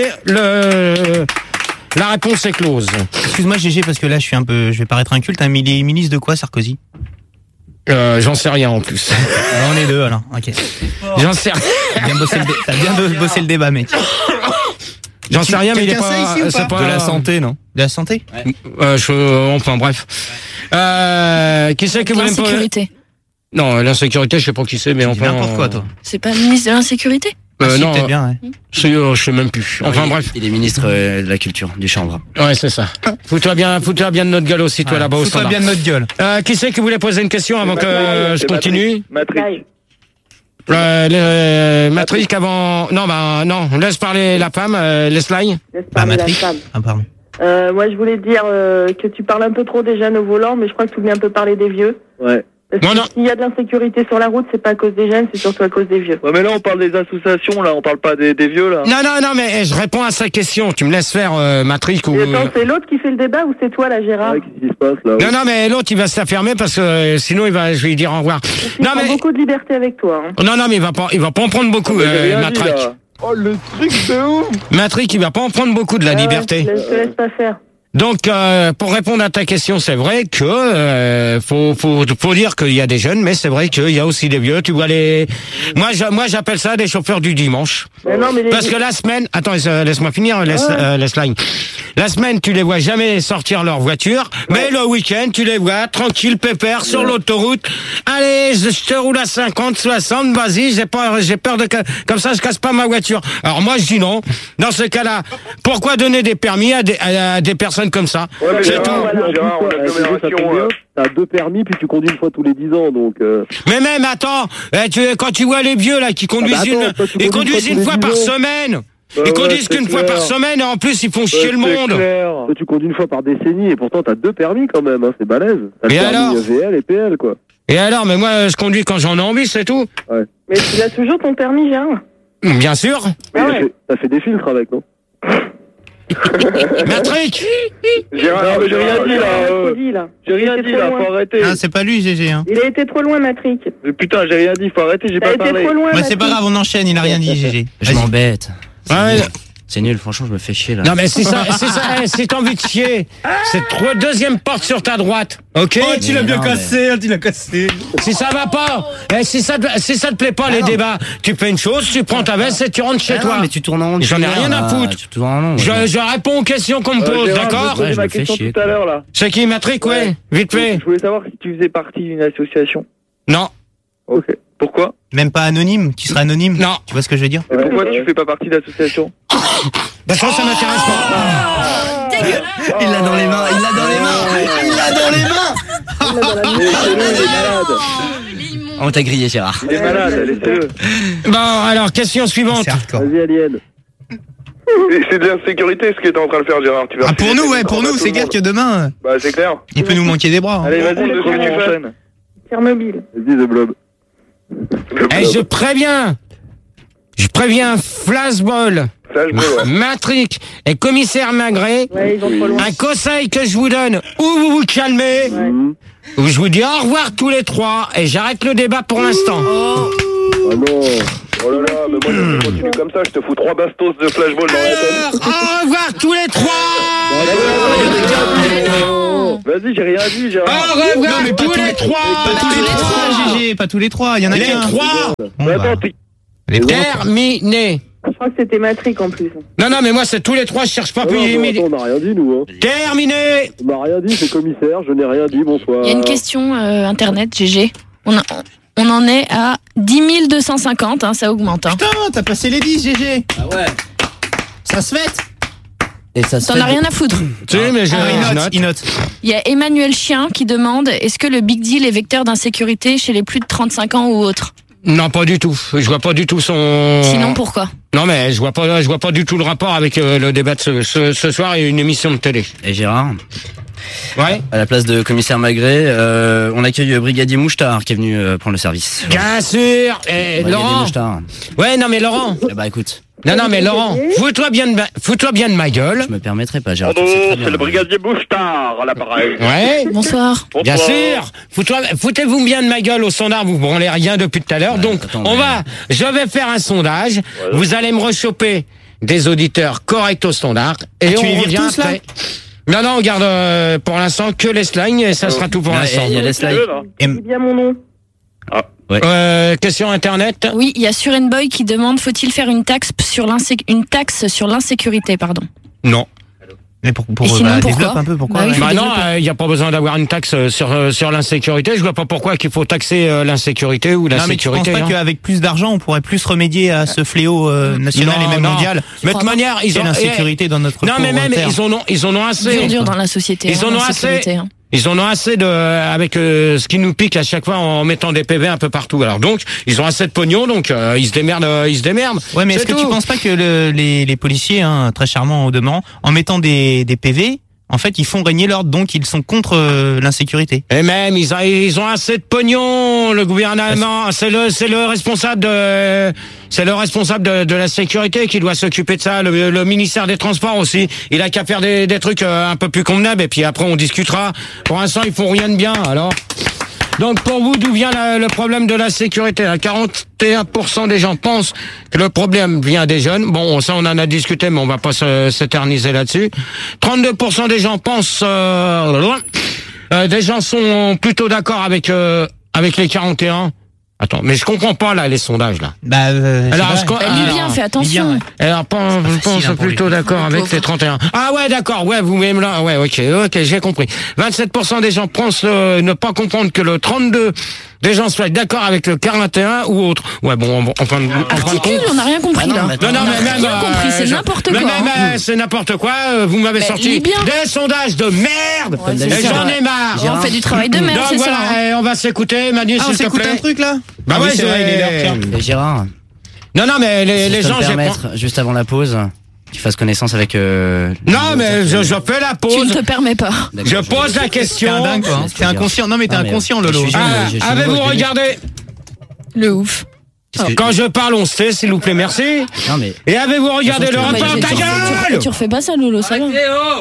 Le la réponse est close. Excuse-moi, G G, parce que là, je suis un peu, je vais paraître inculte, hein, mais il est ministre de quoi, Sarkozy? Euh, j'en sais rien en plus. Ah, on est deux, alors. Ok. J'en sais rien. T'as bien bossé le, dé- t'as bien do- bossé le débat, mec. J'en sais rien, mais il est Quelqu'un pas. sait ici ou c'est pas pas De la santé, non? De la santé? Euh, je, enfin bref. Euh, qui c'est que vous voulez me poser? L'insécurité. Non, l'insécurité, je sais pas qui c'est, mais Tu dis enfin. n'importe quoi, toi. C'est pas le ministre de l'insécurité? Euh, Ah, si, non, peut-être bien, ouais. je, sais- euh, je sais même plus. Enfin il, bref. Il est ministre euh, de la culture, du chanvre. Ouais, c'est ça. Fous-toi bien, fous-toi bien de notre gueule aussi, toi Ouais, là-bas au fous-toi standard. bien de notre gueule. Euh, qui c'est qui voulait poser une question avant que euh, je C'est continue? Matrix. Bye. Euh, le, Matrix avant. Non, bah non. Laisse parler la femme. Euh, Leslie. Laisse Bah, parler la Matrix. femme. Ah, pardon. Euh, moi, je voulais te dire euh, que tu parles un peu trop des jeunes au volant, mais je crois que tu voulais un peu parler des vieux. Ouais. Parce Non, que non. s'il y a de l'insécurité sur la route, c'est pas à cause des jeunes, c'est surtout à cause des vieux. Ouais, mais là, on parle des associations, là, on parle pas des, des vieux, là. Non, non, non, mais eh, je réponds à sa question. Tu me laisses faire euh, Matrix ou. Et attends, c'est l'autre qui fait le débat ou c'est toi, là, Gérard? Ouais, qu'est-ce qui se passe là? Non, non, mais l'autre, il va se la fermer parce que euh, sinon, il va, je vais lui dire au revoir. Il Non, prend mais beaucoup de liberté avec toi. Hein. non, non, mais il va pas, il va pas en prendre beaucoup, Mais j'ai euh, rien dit, Matrix. là. Oh le truc de ouf! Matrix, il va pas en prendre beaucoup de la Ouais, liberté. Ouais, je te laisse pas faire. Donc, euh, pour répondre à ta question, c'est vrai que euh, faut, faut, faut dire qu'il y a des jeunes, mais c'est vrai qu'il y a aussi des vieux. Tu vois les, moi, je- moi, j'appelle ça des chauffeurs du dimanche. Mais non, mais les... Parce que la semaine, attends, euh, laisse-moi finir, laisse, Ouais. euh, laisse line. La semaine, tu les vois jamais sortir leur voiture, mais le week-end, tu les vois tranquille, pépère, sur l'autoroute. Allez, je, je te roule à cinquante, soixante, vas-y, j'ai peur, j'ai peur de que, comme ça, je casse pas ma voiture. Alors moi, je dis non. Dans ce cas-là, pourquoi donner des permis à des, à, à des personnes comme ça? Ouais, mais C'est Gérard, tout. Voilà. Gérard, on a Ouais, ça l'agglomération, tombe bien, euh, T'as deux permis puis tu conduis une fois tous les dix ans donc. Euh... Mais même, attends, eh, tu, quand tu vois les vieux là qui conduisent Ah bah attends, une, toi, tu ils conduis conduisent une une fois fois tous par les dix ans. semaine. Bah Ils ouais, conduisent c'est qu'une fois clair. par semaine et en plus ils font Ouais, chier le c'est monde. clair. Toi, tu conduis une fois par décennie et pourtant t'as deux permis quand même, hein, c'est balèze. T'as le Et permis alors V L et P L quoi. Et alors, mais moi je conduis quand j'en ai envie, c'est tout. Mais tu as toujours ton permis, Gérard? Bien sûr. Mais Ah t'as ouais. fait- T'as fait des filtres avec, non? Matrix. Gérard, Non, mais j'ai rien dit, Il a là. trop euh, dit, là. J'ai rien Il dit, était là, trop faut loin. arrêter. Ah, c'est pas lui, G G, hein. Il a été trop loin, Matrix. Mais putain, j'ai rien dit, faut arrêter, j'ai T'as pas été parlé. trop loin, Bah, c'est pas Matrix. grave, on enchaîne, il a rien dit, G G. Je Vas-y. m'embête. C'est Ouais. nul. C'est nul, franchement, je me fais chier là. Non mais si ça, si ça, eh, si t'as envie de chier, c'est trois deuxième porte sur ta droite, ok? Oh, tu l'as bien non, mais- cassé, tu l'as cassé. Si ça va pas, eh, si ça, te- si ça te plaît pas les débats, tu fais une chose, tu prends ta veste et tu rentres chez Ah toi. non, mais tu tournes en rond. J'en ai depuis rien hier, à là. foutre. Tu tournes en rond. Je, ouais. je réponds aux questions qu'on me Euh, pose, Gérard, d'accord? je vais te poser Ouais, je ma me fais question chier, tout à l'heure, là. C'est qui, Matrix? Ouais, vite fait. Je voulais savoir si tu faisais partie d'une association. Non, Ok. Pourquoi? Même pas anonyme, tu seras anonyme. non. Tu vois ce que je veux dire? Et pourquoi tu fais pas partie d'association? Parce que ça m'intéresse pas. Il l'a dans les mains, il l'a dans les mains, il l'a dans les mains. Laissez-le, il est malade. On t'a grillé, Gérard. Il est malade, laissez-le. Bon, alors, question suivante. C'est hardcore. Vas-y, Alien. Et c'est de l'insécurité ce que t'es en train de faire, Gérard. Tu vas Ah, pour nous, ouais, pour nous, c'est clair que demain, euh, Bah, c'est clair. il peut nous manquer des bras. hein. Allez, vas-y, On de ce que tu enchaîne. fais. Thermobile. Vas-y, The Blob. Eh, je préviens. Je préviens, Flashball. Flashball, ouais. Matrix et commissaire Magret, Ouais, ils ont trop loin. un conseil que je vous donne, ou vous vous calmez, ou je vous dis au revoir tous les trois, et j'arrête le débat pour l'instant. Oh. Ah non. Oh là là, mais moi je vais continuer comme ça, je te fous trois bastos de Flashball dans la tête. Au revoir tous les trois. Vas-y, j'ai rien dit, j'ai Au revoir Non, mais pas tous tous les les- trois. Pas tous les trois, G G, pas tous les trois, il y en a Les qu'un. trois. Bon, bah, Les terminé. Je crois que c'était Matrix en plus. Non, non, mais moi c'est tous les trois, je cherche pas Ah plus. non, mais midi. attends, on n'a rien dit, nous. Hein. Terminé. On n'a rien dit, c'est commissaire, je n'ai rien dit, bonsoir. Il y a une question euh, internet, G G. On, a- on en est à dix mille deux cent cinquante, hein, ça augmente. Hein. Putain, t'as passé les dix, G G. Ah ouais. Ça se fait. Et ça se T'en fait as rien à foutre. Tu sais, mais je, Ah, il je note, note. il note. Il y a Emmanuel Chien qui demande est-ce que le Big Deal est vecteur d'insécurité chez les plus de trente-cinq ans ou autres? Non, pas du tout. Je vois pas du tout son. Sinon, pourquoi? Non, mais je vois pas, je vois pas du tout le rapport avec euh, le débat de ce, ce, ce soir et une émission de télé. Et Gérard, Ouais. à la place de commissaire Magret, euh, on accueille euh, brigadier Mouchtar qui est venu euh, prendre le service. Bien sûr. Et Brigadier Laurent. Mouchtar. Ouais, non, mais Laurent. Eh bah écoute, Non, non, mais Laurent, fous-toi bien de, ma- fous-toi bien de ma gueule. je me permettrai pas, Gérard. Pardon, tu le sais très bien. c'est le brigadier Bouchetard à l'appareil. Ouais. Bonsoir. Bien Bonsoir. sûr. Fous-toi, foutez-vous bien de ma gueule au standard. Vous branlez rien depuis tout à l'heure. Ouais, Donc, attends, on mais- va, je vais faire un sondage. Vous allez me rechoper des auditeurs corrects au standard. Et Ah, tu on les vires revient tous, là après. Non, non, on garde euh, pour l'instant que les slangs et ça sera tout pour Ouais, l'instant. Il y a les slides. Dis bien mon nom. Euh, question internet. Oui, il y a Surenboy qui demande faut-il faire une taxe sur l'insé- une taxe sur l'insécurité, pardon. Non. Mais pour, pour Et sinon, bah, pourquoi développe un peu pourquoi. Bah oui, ouais. faut Bah non, développer. il n'y a pas besoin d'avoir une taxe euh, sur euh, sur l'insécurité. Je vois pas pourquoi qu'il faut taxer euh, l'insécurité ou la Non, mais tu penses sécurité. pas hein. qu'avec plus d'argent, on pourrait plus remédier à ce fléau euh, national Non, et même non. mondial? Mais de toute manière, ils C'est ont l'insécurité dans notre Non, mais pauvre même terre. ils en ont ils en ont assez. Dur, dur dans la société. Ils hein, en ont assez. l'insécurité, hein. Ils en ont assez de avec euh, ce qui nous pique à chaque fois en mettant des P V un peu partout. Alors donc ils ont assez de pognon, donc euh, ils se démerdent, euh, ils se démerdent. Ouais, mais est-ce C'est que tu tout. penses pas que le- les, les policiers, hein, très charmants au demeurant, en mettant des, des P V, en fait, ils font régner l'ordre, donc ils sont contre euh, l'insécurité. Et même ils ont ils ont assez de pognon. Le gouvernement, c'est le c'est le responsable de c'est le responsable de, de la sécurité qui doit s'occuper de ça. Le, le ministère des Transports aussi. Il a qu'à faire des, des trucs euh, un peu plus convenables et puis après on discutera. Pour l'instant ils font rien de bien. Alors. Donc pour vous, d'où vient la- le problème de la sécurité? quarante et un pour cent des gens pensent que le problème vient des jeunes. Bon, ça on en a discuté, mais on va pas se- s'éterniser là-dessus. trente-deux pour cent des gens pensent... Euh, euh, des gens sont plutôt d'accord avec euh, avec les quarante et un. Attends, mais je comprends pas là les sondages là. Bah, euh, Alors, je sais je pas. crois- Bah, Libyen, fais attention. Libyen, ouais. Alors, pense, C'est pas pense facile, hein, pour plutôt les- d'accord les avec pauvres. les trente et un. Ah ouais, d'accord, ouais, vous même là, ouais, ok, ok, j'ai compris. vingt-sept pour cent des gens pensent euh, ne pas comprendre que le trente-deux des gens soient d'accord avec le quarante et un ou autre. Ouais, bon, en, en fin de en fin de Articule, compte. on n'a rien compris Ah non, là. mais Non, non, On a mais même. rien compris, c'est je- n'importe mais quoi. même, hein. euh, c'est n'importe quoi. euh, Vous m'avez Mais sorti Libyen. des sondages de merde. Ouais, c'est et ça. j'en ai marre. On fait du travail de merde, Donc c'est ça. voilà, hein. eh, on va s'écouter, Manu, Ah, on s'il te s'écoute plaît. un truc là? Bah Ah oui, ouais, c'est vrai, il est l'heure, tiens. Et Gérard, Non, non, mais les, si les je peux gens, me j'ai permettre, juste avant la pause, tu fasses connaissance avec... Euh, Non, mais je, je fais la Tu pause. ne te permets pas. D'accord, Je pose la T'es question. un dingue, quoi. hein. T'es inconscient. Non, mais t'es Ah, mais inconscient, je Lolo. suis jeune, Ah, je suis avez-vous nouveau, je connais. regardé Le ouf. Qu'est-ce que- Quand je parle, on se tait, s'il vous plaît, merci. Non, mais... Et avez-vous regardé le Bah, Bah, rapport tu, Ta tu- gueule tu refais pas ça, Lolo, ça va.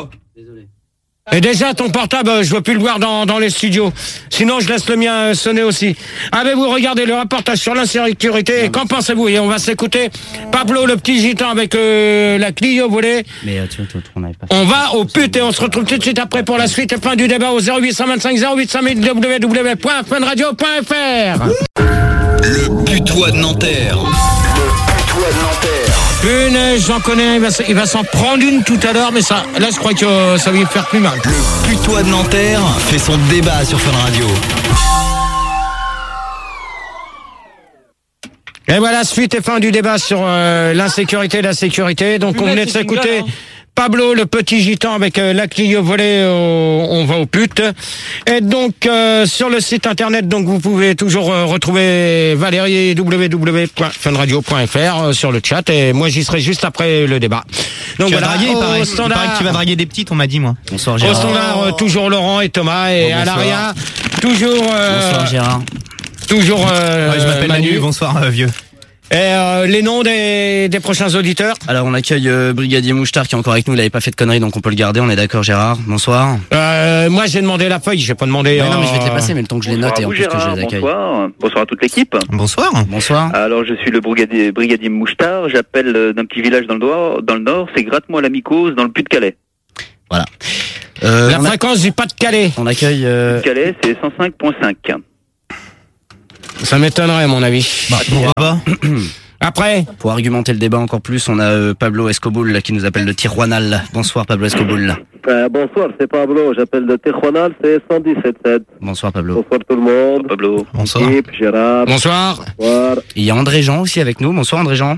Et déjà, ton portable, euh, je veux plus le voir dans, dans les studios. Sinon, je laisse le mien euh, sonner aussi. Avez-vous regardé le reportage sur l'insécurité? Et qu'en pensez-vous? Et on va s'écouter Pablo, le petit gitan, avec euh, la Clio volée. Mais euh, tu vois, tu vois, on n'avait pas... On va au pute et on se retrouve tout de suite après pour la suite et fin du débat au zéro huit cent vingt-cinq zéro huit cent mille w w w point fun radio point f r. Le putois de Nanterre. Punaise, j'en connais un, il va, s- il va s'en prendre une tout à l'heure, mais ça, là, je crois que euh, ça va lui faire plus mal. Le putois de Nanterre fait son débat sur Fun Radio. Et voilà, suite et fin du débat sur euh, l'insécurité et la sécurité. Donc, on venait de s'écouter Pablo, le petit gitan, avec euh, la Clio volée, euh, on va au pute. Et donc, euh, sur le site internet, donc vous pouvez toujours euh, retrouver Valérie, w w w point fun radio point f r euh, sur le chat. Et moi, j'y serai juste après le débat. Donc Tu vas voilà, draguer, il au paraît. Il standard, paraît que tu vas draguer des petites, on m'a dit, moi. Bonsoir au Gérard. standard, euh, toujours Laurent et Thomas. Et Oh, à bonsoir. l'arrière, toujours... euh, Bonsoir Gérard. toujours euh, Ouais, je m'appelle Manu. Manu. Bonsoir, euh, vieux. Et euh, les noms des, des prochains auditeurs? Alors on accueille euh, Brigadier Mouchtar qui est encore avec nous, il avait pas fait de conneries donc on peut le garder, on est d'accord Gérard. Bonsoir. Euh, moi j'ai demandé la feuille, j'ai pas demandé... Ouais, non mais je vais te les euh, passer mais le temps que je les Bonsoir note à et en vous, plus que je Gérard, les accueille. bonsoir. Bonsoir à toute l'équipe. Bonsoir. Bonsoir. Alors, je suis le brigadier, brigadier Mouchtar. J'appelle euh, d'un petit village dans le nord. Dans le nord, c'est Gratte-moi la Mycose, dans le Puy-de-Calais. Voilà. Euh, la on a- fréquence du Pas-de-Calais. On accueille... Euh... Puy-de-Calais, c'est cent cinq virgule cinq. Ça m'étonnerait à mon avis. Bah, pourquoi pas. Après, Pour argumenter le débat encore plus, on a euh, Pablo Escoboul là, qui nous appelle de Tijuanal. Bonsoir Pablo Escoboul. Euh, bonsoir, c'est Pablo, j'appelle de Tijuana, c'est cent dix-sept sept. Bonsoir Pablo. Bonsoir tout le monde. Pablo. Bonsoir. Équipe, Gérard. bonsoir. Bonsoir. Et il y a André Jean aussi avec nous. Bonsoir André Jean.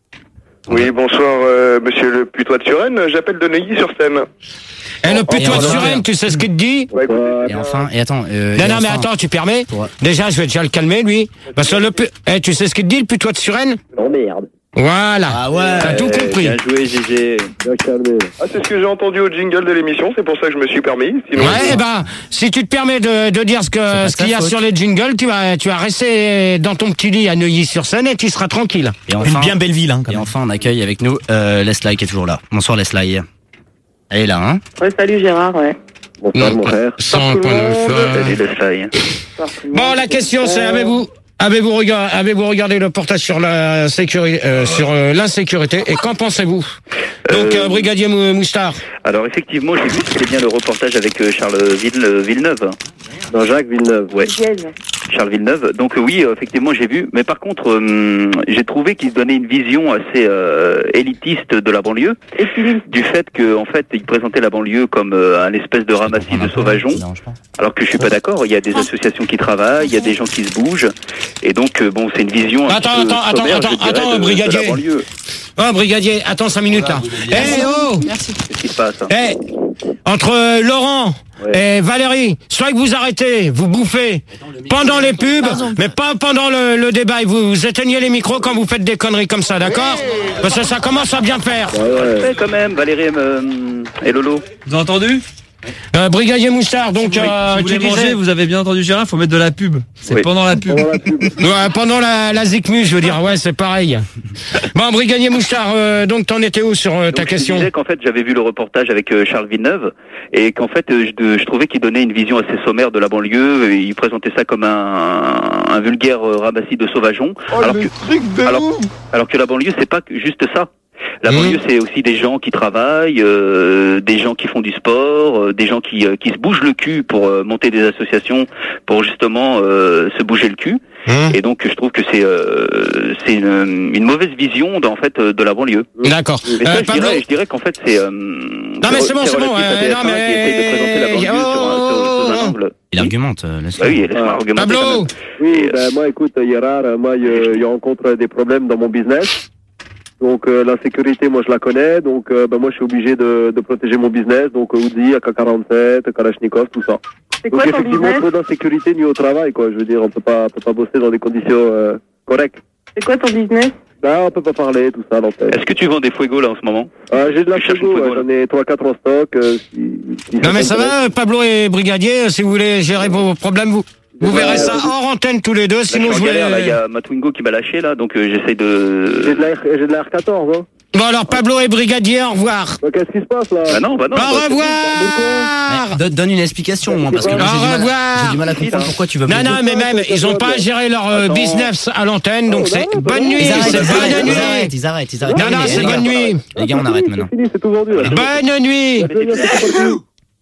Oui, bonsoir, euh, monsieur le putois de Suresnes. J'appelle de Neuilly-sur-Seine. Et le putois de et Suresnes, tu sais ce qu'il te dit? Ouais, écoutez, Et enfin, et attends. Euh, Non, et non, mais enfin- attends, tu permets? Pour- Déjà, je vais déjà le calmer, lui. Parce que le pu... Eh, tu sais ce qu'il te dit, le putois de Suresnes? Non, merde. Voilà. Ah ouais. T'as tout Eh, compris. Bien joué, G G. Bien calmé. Ah, c'est ce que j'ai entendu au jingle de l'émission, c'est pour ça que je me suis permis. Sinon, Ouais, eh ben, si tu te permets de, de dire ce que pas ce qu'il y ta a faute. sur les jingles, tu vas tu vas rester dans ton petit lit à Neuilly-sur-Seine et tu seras tranquille. Et Une enfin, bien belle ville, hein, quand et même. enfin, on accueille avec nous euh, Leslie qui est toujours là. Bonsoir Leslie. Elle est là, hein? Ouais, salut Gérard, ouais. Bonsoir, mon frère. cent un point neuf. Salut, Leslie. Bonsoir tout le Bon, monde. la question c'est Euh, avez-vous avez-vous regardé avez-vous regardé le reportage sur la sécurité euh, sur euh, l'insécurité et qu'en pensez-vous? Donc Euh, euh, brigadier Mou- Moustar. Alors, effectivement, j'ai vu que c'était bien le reportage avec euh, Charles Ville, euh, Villeneuve. Non, Jacques Villeneuve. Ouais. Dièse. Charles Villeneuve. Donc euh, oui, euh, effectivement, j'ai vu. Mais par contre, euh, j'ai trouvé qu'il donnait une vision assez euh, élitiste de la banlieue, du fait que, en fait, il présentait la banlieue comme euh, un espèce de ramassis de sauvageons. Ça dérange pas. Alors que je suis pas d'accord. Il y a des associations qui travaillent, il y a des gens qui se bougent, et donc euh, bon, c'est une vision. Un Attends, petit peu attends, sommaire, attends, je dirais, attends, de- de brigadier. la banlieue. Oh brigadier, attends cinq minutes là. Eh oh. Merci. Qu'est-ce qui se passe hein Eh, entre euh, Laurent et Valérie, soit que vous arrêtez, vous bouffez pendant les pubs, mais pas pendant le, le débat. Et vous, vous éteignez les micros quand vous faites des conneries comme ça, d'accord? Parce que ça commence à bien faire. Ouais, quand même, Valérie euh, et Lolo. Vous avez entendu? Euh, brigadier Mouchard, donc Si vous euh, voulez tu manger, disais... vous avez bien entendu Gérard, faut mettre de la pub. C'est Oui. pendant la pub. Pendant la pub. Ouais, pendant la, la Zikmu, je veux dire, ouais, c'est pareil. Bon, brigadier Mouchard, euh, donc t'en étais où sur euh, ta Donc, question? Je disais qu'en fait, j'avais vu le reportage avec euh, Charles Villeneuve et qu'en fait, euh, je, je trouvais qu'il donnait une vision assez sommaire de la banlieue. Et il présentait ça comme un, un vulgaire euh, ramassis de sauvageons. alors, que, alors, alors que la banlieue, c'est pas que juste ça. La Mmh. banlieue, c'est aussi des gens qui travaillent, euh, des gens qui font du sport, euh, des gens qui, euh, qui se bougent le cul pour euh, monter des associations, pour justement euh, se bouger le cul. Mmh. Et donc, je trouve que c'est euh, c'est une, une mauvaise vision de, en fait de la banlieue. D'accord. Mais ça, Euh, je, Pablo dirais, je dirais qu'en fait, c'est. Euh, Non mais c'est bon, c'est bon. relatif à euh, T F un non qui essaye de présenter la mais... banlieue sur un, sur, sur un angle. Il argumente, euh, Leslie. Bah oui, laisse-moi argumenter. quand Pablo même. Oui, ben, moi, écoute, Gérard, euh, moi, je, je rencontre des problèmes dans mon business. Donc, euh, la sécurité, moi, je la connais. Donc, euh, ben, moi, je suis obligé de, de protéger mon business. Donc, euh, Uzi, A K quarante-sept, Kalachnikov, tout ça. C'est Donc, quoi ton effectivement, business? trop d'insécurité nuit au travail, quoi. Je veux dire, on peut pas, on peut pas bosser dans des conditions euh, correctes. C'est quoi ton business? Là, on peut pas parler, tout ça, l'antenne. Est-ce que tu vends des fuegos là en ce moment? Ah, j'ai de la Tu cherches frigo, une ouais, Fuego, j'en ai trois quatre en stock. Euh, si, si Non mais ça t'intéresse. va, Pablo et brigadier, si vous voulez gérer vos problèmes, vous, vous Ouais, verrez ça ouais. hors antenne tous les deux, Là, sinon je je suis en galère, là, il y vais... a ma Twingo qui m'a lâché là, donc euh, j'essaye J'ai de. de la, R- j'ai de la R quatorze, hein. Bon alors Pablo et brigadier, au revoir. Donc, qu'est-ce qui se passe, là? Bah non, bah non. Au bah, c'est- revoir. Eh, donne- Donne une explication, au moins, parce que là, Au j'ai du, mal revoir. à, j'ai du mal à comprendre pourquoi tu veux Non, plus non, de- mais même, ils ont pas géré leur euh, Attends. business à l'antenne, donc Oh, c'est non, bonne non, nuit, Ils arrêtent, c'est ils arrêtent, bonne ils arrêtent, nuit. ils arrêtent, ils arrêtent. Non, Les non, gars, c'est les bonne gars, nuit. Les gars, on arrête maintenant. C'est fini, c'est tout vendu, là. Bonne nuit. C'est fini, c'est parti.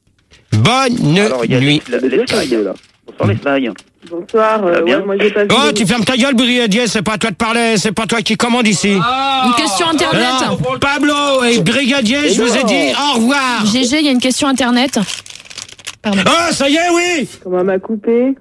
Bonne Alors, il y a nuit. les, les, les slides, là. Bonsoir les slides. Bonsoir, Ça va euh, bien ouais, moi j'ai pas vu. Oh, les- tu fermes ta gueule, brigadier, c'est pas à toi de parler, c'est pas toi qui commande ici. Une question internet. Alors, Pablo et brigadier, je vous ai dit au revoir. G G, il y a une question internet. Pardon. Oh, ça y est, oui. Comment m'a coupé?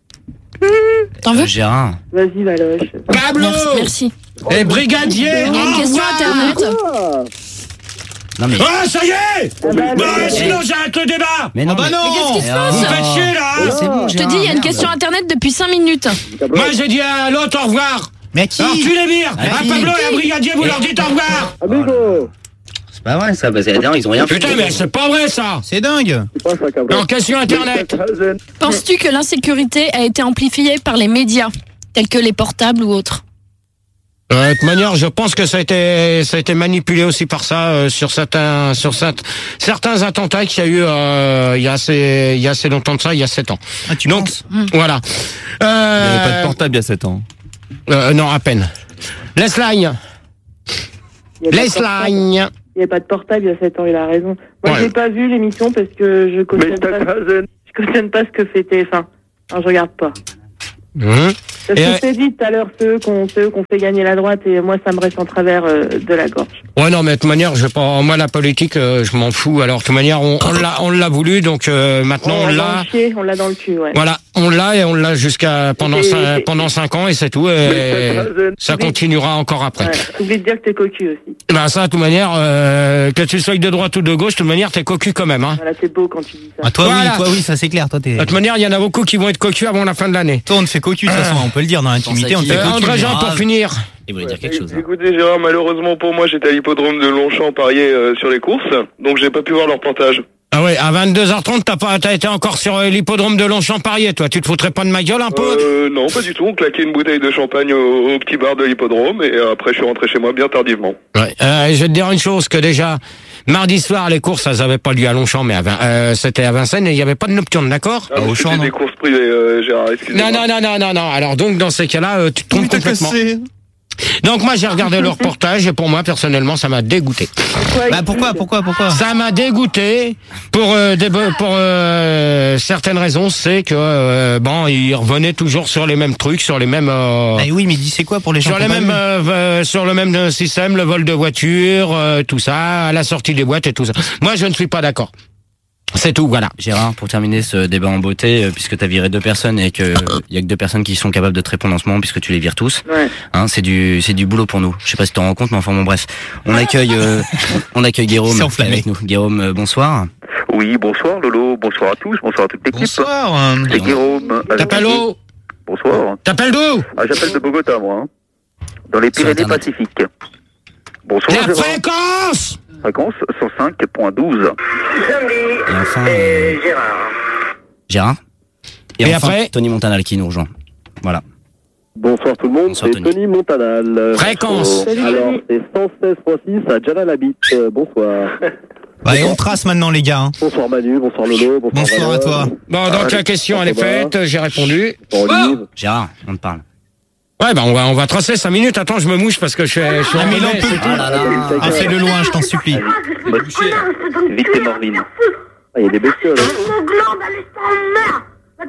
T'en veux? Euh, Gérard. Vas-y, Valoche. Pablo Merci, merci. et brigadier, Il y a une au question revoir. internet. Ah, Non, mais. Oh, ça y est. bah, Bon, mais- sinon j'arrête le débat. Mais non, bah mais- non. Mais qu'est-ce qui se Oh. Vous passe? faites chier là. C'est bon, Je te Gérard, dis, il y a une merde. question internet depuis cinq minutes. Moi j'ai dit à l'autre au revoir. Mais à qui? Alors tu les vires. À À qui Pablo et à brigadier, vous leur dites au revoir. amigo. C'est pas vrai, ça, parce que ils ont rien fait. Putain, mais c'est pas vrai ça. C'est dingue. C'est pas ça, Cabral. Alors question internet. Penses-tu que l'insécurité a été amplifiée par les médias, tels que les portables ou autres? Euh, de toute manière, je pense que ça a été, ça a été manipulé aussi par ça euh, sur certains, sur cette, certains attentats qu'il y a eu euh, il y a assez, il y a assez longtemps de ça, il y a sept ans. Ah, tu Donc penses voilà. Il n'y Euh, avait pas de portable il y a sept ans. euh, non, à peine. Laisse line. Laisse line. Il n'y a pas de portable il y a sept ans, il a raison. Moi, Ouais. j'ai pas vu l'émission parce que je cautionne pas, je cautionne pas ce que fait T F un. Alors, je regarde pas. Mmh. Parce Et, que euh, je t'ai dit tout à l'heure, ceux qu'on ceux qu'on fait gagner la droite, et moi, ça me reste en travers euh, de la gorge. Ouais, non, mais de toute manière, je vais pas, moi, la politique, euh, je m'en fous. Alors, de toute manière, on, on l'a, on l'a voulu, donc, euh, maintenant, on on l'a l'a. dans le pied, on l'a dans le cul, ouais. Voilà, on l'a et on l'a jusqu'à pendant Et- cinq, et- pendant cinq ans et c'est tout. Et ça continuera encore après. Ouais. T'oublies de dire que t'es cocu aussi. Ben ça, de toute manière, euh, que tu sois de droite ou de gauche, de toute manière, t'es cocu quand même. Hein. Voilà, c'est beau quand tu dis ça. Ah, toi Voilà. oui, toi oui, ça c'est clair. Toi t'es. De toute manière, il y en a beaucoup qui vont être cocus avant la fin de l'année. Toi on te fait cocu de toute façon, on peut le dire dans l'intimité, on te fait Euh, cocu. André Jean, pour grave. finir. Il voulait dire quelque chose. hein. Écoutez Gérard, malheureusement pour moi, j'étais à l'hippodrome de Longchamp parier euh, sur les courses, donc j'ai pas pu voir leur reportage. Ah ouais, à vingt-deux heures trente, t'as pas, t'as été encore sur euh, l'hippodrome de Longchamp-Parier, toi. Tu te foutrais pas de ma gueule un peu? Euh, non, pas du tout. On claquait une bouteille de champagne au, au petit bar de l'hippodrome et euh, après je suis rentré chez moi bien tardivement. Ouais. Euh, je vais te dire une chose, que déjà, mardi soir, les courses, elles avaient pas lieu à Longchamp, mais à Vin- euh, c'était à Vincennes et il y avait pas de nocturne, d'accord? Ah, c'était des courses privées, euh, Gérard, excusez-moi. Non, non, non, non, non, non. Alors donc, dans ces cas-là, euh, tu te trompes complètement. Donc moi, j'ai regardé le reportage et pour moi, personnellement, ça m'a dégoûté. Bah pourquoi, pourquoi, pourquoi? Ça m'a dégoûté pour euh, des, pour euh, certaines raisons, c'est que euh, bon, il revenait toujours sur les mêmes trucs, sur les mêmes. Euh, Bah oui, mais dis c'est quoi pour les gens sur qui les ont pas mêmes, vu euh, euh, sur le même système, le vol de voiture, euh, tout ça, à la sortie des boîtes et tout ça. Moi, je ne suis pas d'accord. C'est tout, voilà. Gérard, pour terminer ce débat en beauté, euh, puisque t'as viré deux personnes et que il y a que deux personnes qui sont capables de te répondre en ce moment, puisque tu les vires tous. Ouais. Hein, c'est du, c'est du boulot pour nous. Je sais pas si tu t'en rends compte, mais enfin bon, bref. On accueille, euh, on accueille Guillaume C'est enflammé. avec nous. Guillaume, euh, bonsoir. Oui, bonsoir Lolo, bonsoir à tous, bonsoir à toute l'équipe. Bonsoir. C'est Guillaume. T'appelles où? Bonsoir. T'appelles d'où? Ah, j'appelle de Bogota, moi. Hein. Dans les Sur Pyrénées Internet. Pacifiques. Bonsoir. La Gérard. fréquence! Fréquence cent cinq point douze. Et enfin, euh, Gérard. Et, Et enfin, après Tony Montanal qui nous rejoint. Voilà. Bonsoir tout le monde, Bonsoir, c'est Tony. Tony Montanal. Fréquence. Euh, alors, c'est cent seize virgule six à Jalalabit. Euh, bonsoir. Bah et on trace maintenant les gars. Hein. Bonsoir Manu, bonsoir Lolo, bonsoir Bonsoir à Valère. toi. Bon, donc la question, elle est faite, j'ai répondu. Bonsoir Olive. Gérard, on te parle. Ouais, bah on va, on va tracer cinq minutes. Attends, je me mouche parce que je suis, je suis Ah en mais non, relais, c'est tout. Ah là là. Ah fais de loin, je t'en supplie. Vite et Morvin. Ah, il y a des bestioles. Hein.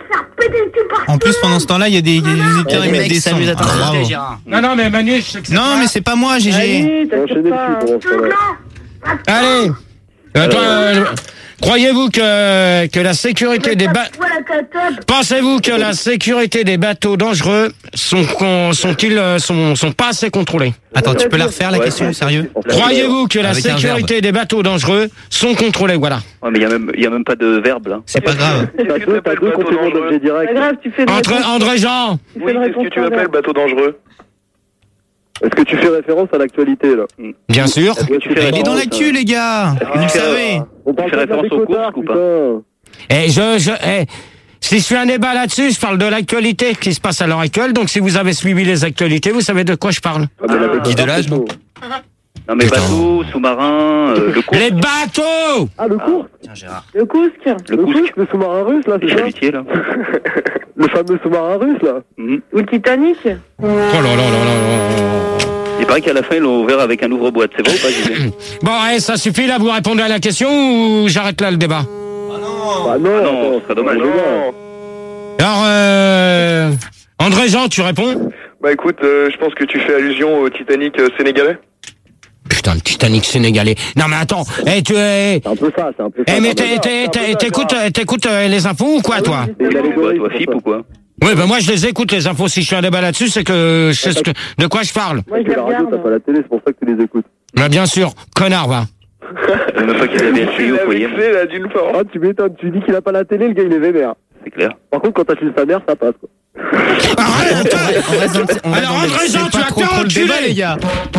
En plus pendant ce temps-là, il y a des, des auditeurs Les ils mettent mecs des sons. s'amusent à Ah, bravo. t'insulter, Gérard. Non, non, mais Manu, je sais que c'est Non pas- mais c'est pas moi, G G. Allez, Enchaînez t'inquiète le pas. cul pendant ce temps-là. Allez. Attends, euh, croyez-vous que, que la sécurité des ba... Pensez-vous que la sécurité des bateaux dangereux sont, con- sont-ils, euh, sont, sont pas assez contrôlés? Attends, tu peux la refaire la question, sérieux? Croyez-vous que la Avec un sécurité des bateaux dangereux sont contrôlés? Voilà. Ouais, mais il y a même, il y a même pas de verbe là. C'est pas grave. T'as deux, t'as deux compléments d'objet C'est pas direct. grave, tu fais une Entre réponse- André Jean. tu fais Oui, une qu'est-ce réponse que tu en appelles verbe. bateau dangereux? Est-ce que tu fais référence à l'actualité là? Bien sûr. Est-ce que tu fais Il est dans référence, l'actu les gars. Vous le tu fais- savez. On parle Tu fais pas de la référence aux Bécotard, courses ou pas? putain. Et je, je, eh, si je fais un débat là-dessus, je parle de l'actualité qui se passe à l'heure actuelle. Donc, si vous avez suivi les actualités, vous savez de quoi je parle. Ah, mais la Bécotard, Guy Delage, c'est non chaud. Non mais Putain. bateau, sous-marin, euh, le cours. Les bateaux! Ah, le cours? Tiens, Gérard. Le Kousque. Le Le Kousque. Kousque, le sous-marin russe là, Les c'est ça? chalutiers là. Le fameux sous-marin russe là? Mhm. Ou le Titanic. Oh là là là là là. Il paraît qu'à la fin ils l'ont ouvert avec un ouvre-boîte, c'est vrai ou pas Gilles? Bon, eh, ça suffit là, vous répondez à la question ou j'arrête là le débat? Ah non, Ah non, attends, ce serait dommage. non. Alors, euh, André Jean, tu réponds? Bah écoute, euh, je pense que tu fais allusion au Titanic euh, sénégalais. Putain, le Titanic sénégalais. Non mais attends, eh, tu es... C'est un peu ça, c'est un peu ça. Eh, mais C'est un peu t'es- ça, t'es- c'est un peu t'es- ça, t'écoutes, Gérard. t'écoutes euh, les infos ou quoi, toi? C'est une Quoi, allégorie, toi c'est FIP pour ou quoi? Oui, ben moi je les écoute les infos. Si je fais un débat là-dessus, c'est que je sais ce que, de quoi je parle. Moi, je ça. les La radio, regarde. t'as pas la télé, c'est pour ça que tu les écoutes. Mais bien sûr, connard, va. Je sais même pas qu'ils avaient essayé, Il vous a voyez. vexé là d'une part. Ah, tu m'étonnes, tu dis qu'il a pas la télé, le gars il est vénère. C'est clair. Par contre, quand t'as tué sa mère, ça passe quoi. Arrête! On reste dans le- on reste Alors dans le- André Jean, C'est tu pas as trop bien trop le débat les enculé. gars.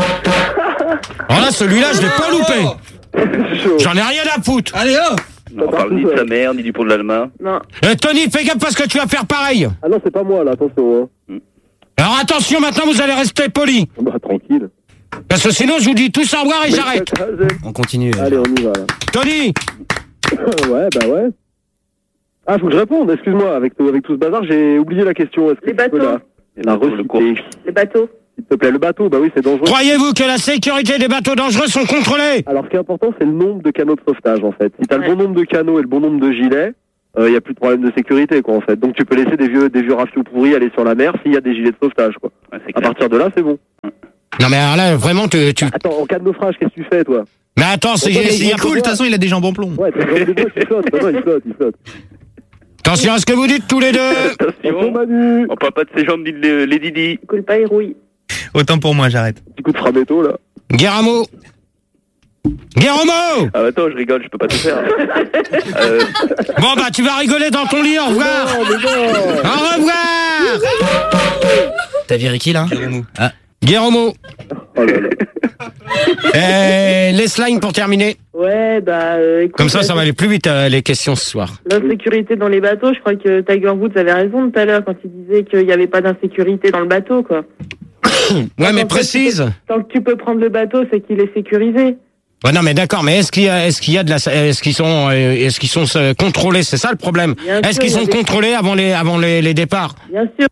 Alors là, celui-là, je l'ai pas loupé. C'est chaud. J'en ai rien à foutre. Allez hop. On parle ni de sa mère, ni du pont de l'Alma. Non. Euh, Tony, fais gaffe parce que tu vas faire pareil. Ah non, c'est pas moi là, attention. Hein. Alors attention, maintenant vous allez rester poli. Bah tranquille. Parce que sinon, je vous dis tous au revoir et j'arrête. On continue. Allez, on y va, là. Tony. Ouais, bah ouais. Ah, faut que je réponde, excuse-moi, avec, avec tout ce bazar, j'ai oublié la question. Est-ce que Les tu peux bateaux. la, la reciter? Les bateaux. S'il te plaît, le bateau, bah oui, c'est dangereux. Croyez-vous que la sécurité des bateaux dangereux sont contrôlés? Alors, ce qui est important, c'est le nombre de canaux de sauvetage, en fait. Si t'as le bon nombre de canaux et le bon nombre de gilets, il euh, y a plus de problème de sécurité, quoi, en fait. Donc, tu peux laisser des vieux, des vieux rafiaux pourris aller sur la mer s'il y a des gilets de sauvetage, quoi. Ouais, à partir de là, c'est bon. Non, mais alors là, vraiment, tu... tu... Attends, en cas de naufrage, qu'est-ce que tu fais, toi? Mais attends, c'est... Il est cool, de toute façon, il a des jambes en plomb. Ouais, t'as des bois, il flotte, bah non, il flotte, il flotte. Attention à ce que vous dites tous les deux. Attention, Manu. on parle pas de ses jambes, dit les, les Didi. Coule pas et rouille. Autant pour moi, j'arrête. Petit coup de framéto, là. Gueramo. Gueramo. Ah, attends, je rigole, je peux pas tout faire. euh... Bon, bah, tu vas rigoler dans ton lit, au revoir. Non, mais non. Au revoir. T'as viré qui, là? Ah. Gueramo. Oh là là. Et les slimes pour terminer. Ouais, bah... Euh, écoute, Comme ça, ça va aller plus vite, euh, les questions ce soir. L'insécurité dans les bateaux, je crois que Tiger Woods avait raison tout à l'heure quand il disait qu'il n'y avait pas d'insécurité dans le bateau, quoi. Ouais, mais précise. Tant que tu peux prendre le bateau, c'est qu'il est sécurisé. Ouais, non, mais d'accord, mais est-ce qu'il y a, est-ce qu'il y a de la, est-ce qu'ils sont, euh, est-ce qu'ils sont euh, contrôlés? C'est ça le problème. Bien Est-ce sûr, qu'ils il y a sont des- contrôlés avant les, avant les, les départs? Bien sûr.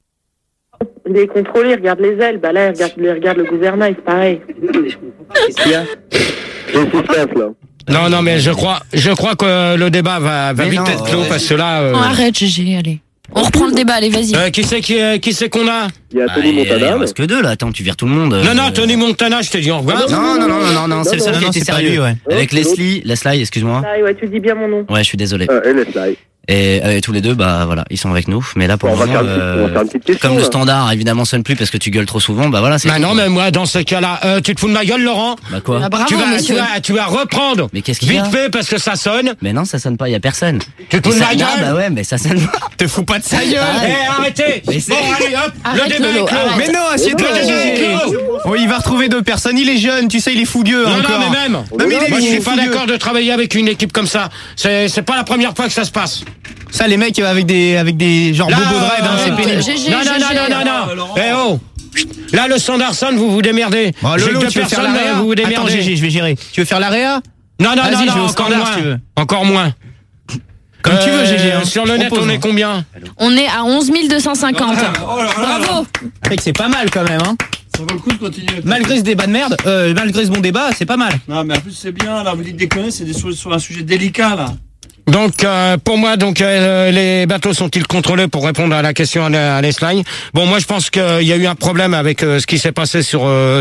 Il est contrôlé, il regarde les ailes. Bah là, il regarde, il regarde le gouvernail, c'est pareil. Qu'est-ce qu'il y a? Qu'est-ce qui se passe, là? Non, non, mais je crois, je crois que le débat va, va Mais vite non, être clos ouais. parce que là. Euh, Oh, arrête, Gégé, allez. On reprend le débat, allez, vas-y. euh, qui c'est qui, euh, qui c'est qu'on a? Il y a Ah, Tony il Montana. reste que deux, là. Attends, tu vires tout le monde. Non, non, Euh, Tony Montana, je t'ai dit au revoir. Non, non, non, non, non, non, c'est le seul non, qui non, était c'est pas sérieux. lui, ouais. Avec Oh, c'est Leslie, Leslie, excuse-moi. Ah, ouais, tu dis bien mon nom. Ouais, je suis désolé. Euh, et laisse-la. Et, euh, et tous les deux, bah voilà, ils sont avec nous. Mais là, pour Bon, le on va moment, faire une petite- on va faire une petite question, comme le là. standard, évidemment, sonne plus parce que tu gueules trop souvent, bah voilà, c'est. Bah tout, non, quoi. mais moi, dans ce cas-là, euh, tu te fous de ma gueule, Laurent? Bah quoi? Ah, bravo, tu vas, monsieur. tu vas, tu vas reprendre. Mais qu'est-ce qu'il y Vite a? fait parce que ça sonne. Mais non, ça sonne pas, y a personne. Tu te fous de Ça- ma non, gueule? bah ouais, mais ça sonne pas. Te fous pas de sa gueule. Ah, Eh, arrêtez! Mais c'est- Bon, allez, hop, Arrête, le débat Lolo, est clos. arrête. Mais non, assieds-toi, Le débat est Gégé. clos. Oh, il va retrouver deux personnes. Il est jeune, tu sais, il est fougueux Non, encore. non, mais même. Non, mais il est- Moi, je il est suis pas fougueux. d'accord de travailler avec une équipe comme ça. C'est, c'est pas la première fois que ça se passe. Ça, les mecs avec des, avec des genre Là, Bobo Dread, hein, euh, c'est pénible. Gégé, Non, non, non, Gégé. non, non, non. Eh oh. Là, le Sanderson, vous vous démerdez. Bon, J'ai Lolo, que deux tu veux faire personnes, la réa? vous vous démerdez. Attends, Gégé, je vais gérer. Tu veux faire la réa? Non, non, Vas-y, non, je vais non, au encore standard, moins. si tu veux. Encore moins. Comme tu veux, Gégé, hein. Sur le Je net, propose, on est hein. combien? On est à onze mille deux cent cinquante. Bravo. C'est vrai que c'est pas mal quand même, hein. Ça vaut le coup de continuer. Malgré ce débat de merde, euh, malgré ce bon débat, c'est pas mal. Non, mais en plus, c'est bien, là, vous dites déconner, c'est des sur, sur un sujet délicat, là. Donc, euh, pour moi, donc euh, les bateaux sont-ils contrôlés pour répondre à la question à, à Leslie? Bon, moi, je pense qu'il y a eu un problème avec euh, ce qui s'est passé sur euh,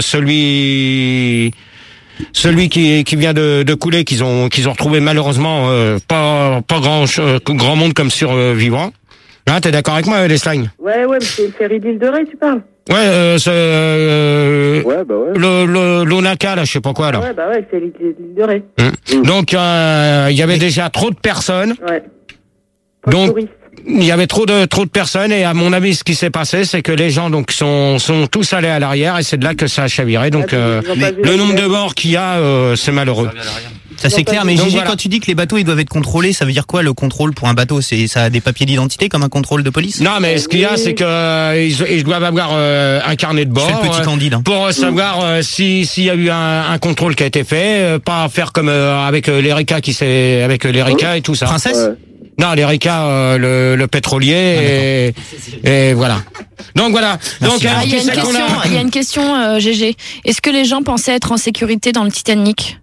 celui celui qui, qui vient de, de couler, qu'ils ont qu'ils ont retrouvé malheureusement euh, pas pas grand euh, grand monde comme survivant. Hein, t'es d'accord avec moi, Leslie? Ouais, ouais, mais c'est le ferry d'Île de Ré, tu parles. Ouais, euh, c'est euh, Ouais, bah ouais. le le l'Onaka, là, je sais pas quoi là. Ouais, bah ouais, c'est l'île l'île de Ré. Hum. Donc, euh, il y avait déjà trop de personnes. Ouais. Donc, Touriste. il y avait trop de trop de personnes et à mon avis, ce qui s'est passé, c'est que les gens donc sont sont tous allés à l'arrière et c'est de là que ça a chaviré. Donc, euh, Ils ont pas vu le la nombre de vidéo. morts qu'il y a, euh, c'est malheureux. Ça c'est clair, mais Donc, Gégé, voilà. quand tu dis que les bateaux ils doivent être contrôlés, ça veut dire quoi le contrôle pour un bateau? C'est ça a des papiers d'identité comme un contrôle de police? Non, mais ce qu'il y a, c'est que euh, ils, ils doivent avoir euh, un carnet de Je bord fais le petit euh, Candide. hein. pour euh, savoir euh, si s'il y a eu un, un contrôle qui a été fait, euh, pas faire comme euh, avec euh, l'Erika qui s'est avec euh, l'Erika et tout ça. Princesse? Ouais. Non, l'Erika, euh, le, le pétrolier et, et voilà. Donc voilà. Donc Merci. alors, Ah, il y a qui une c'est qu'on question, a il y a une question, euh, Gégé. Est-ce que les gens pensaient être en sécurité dans le Titanic?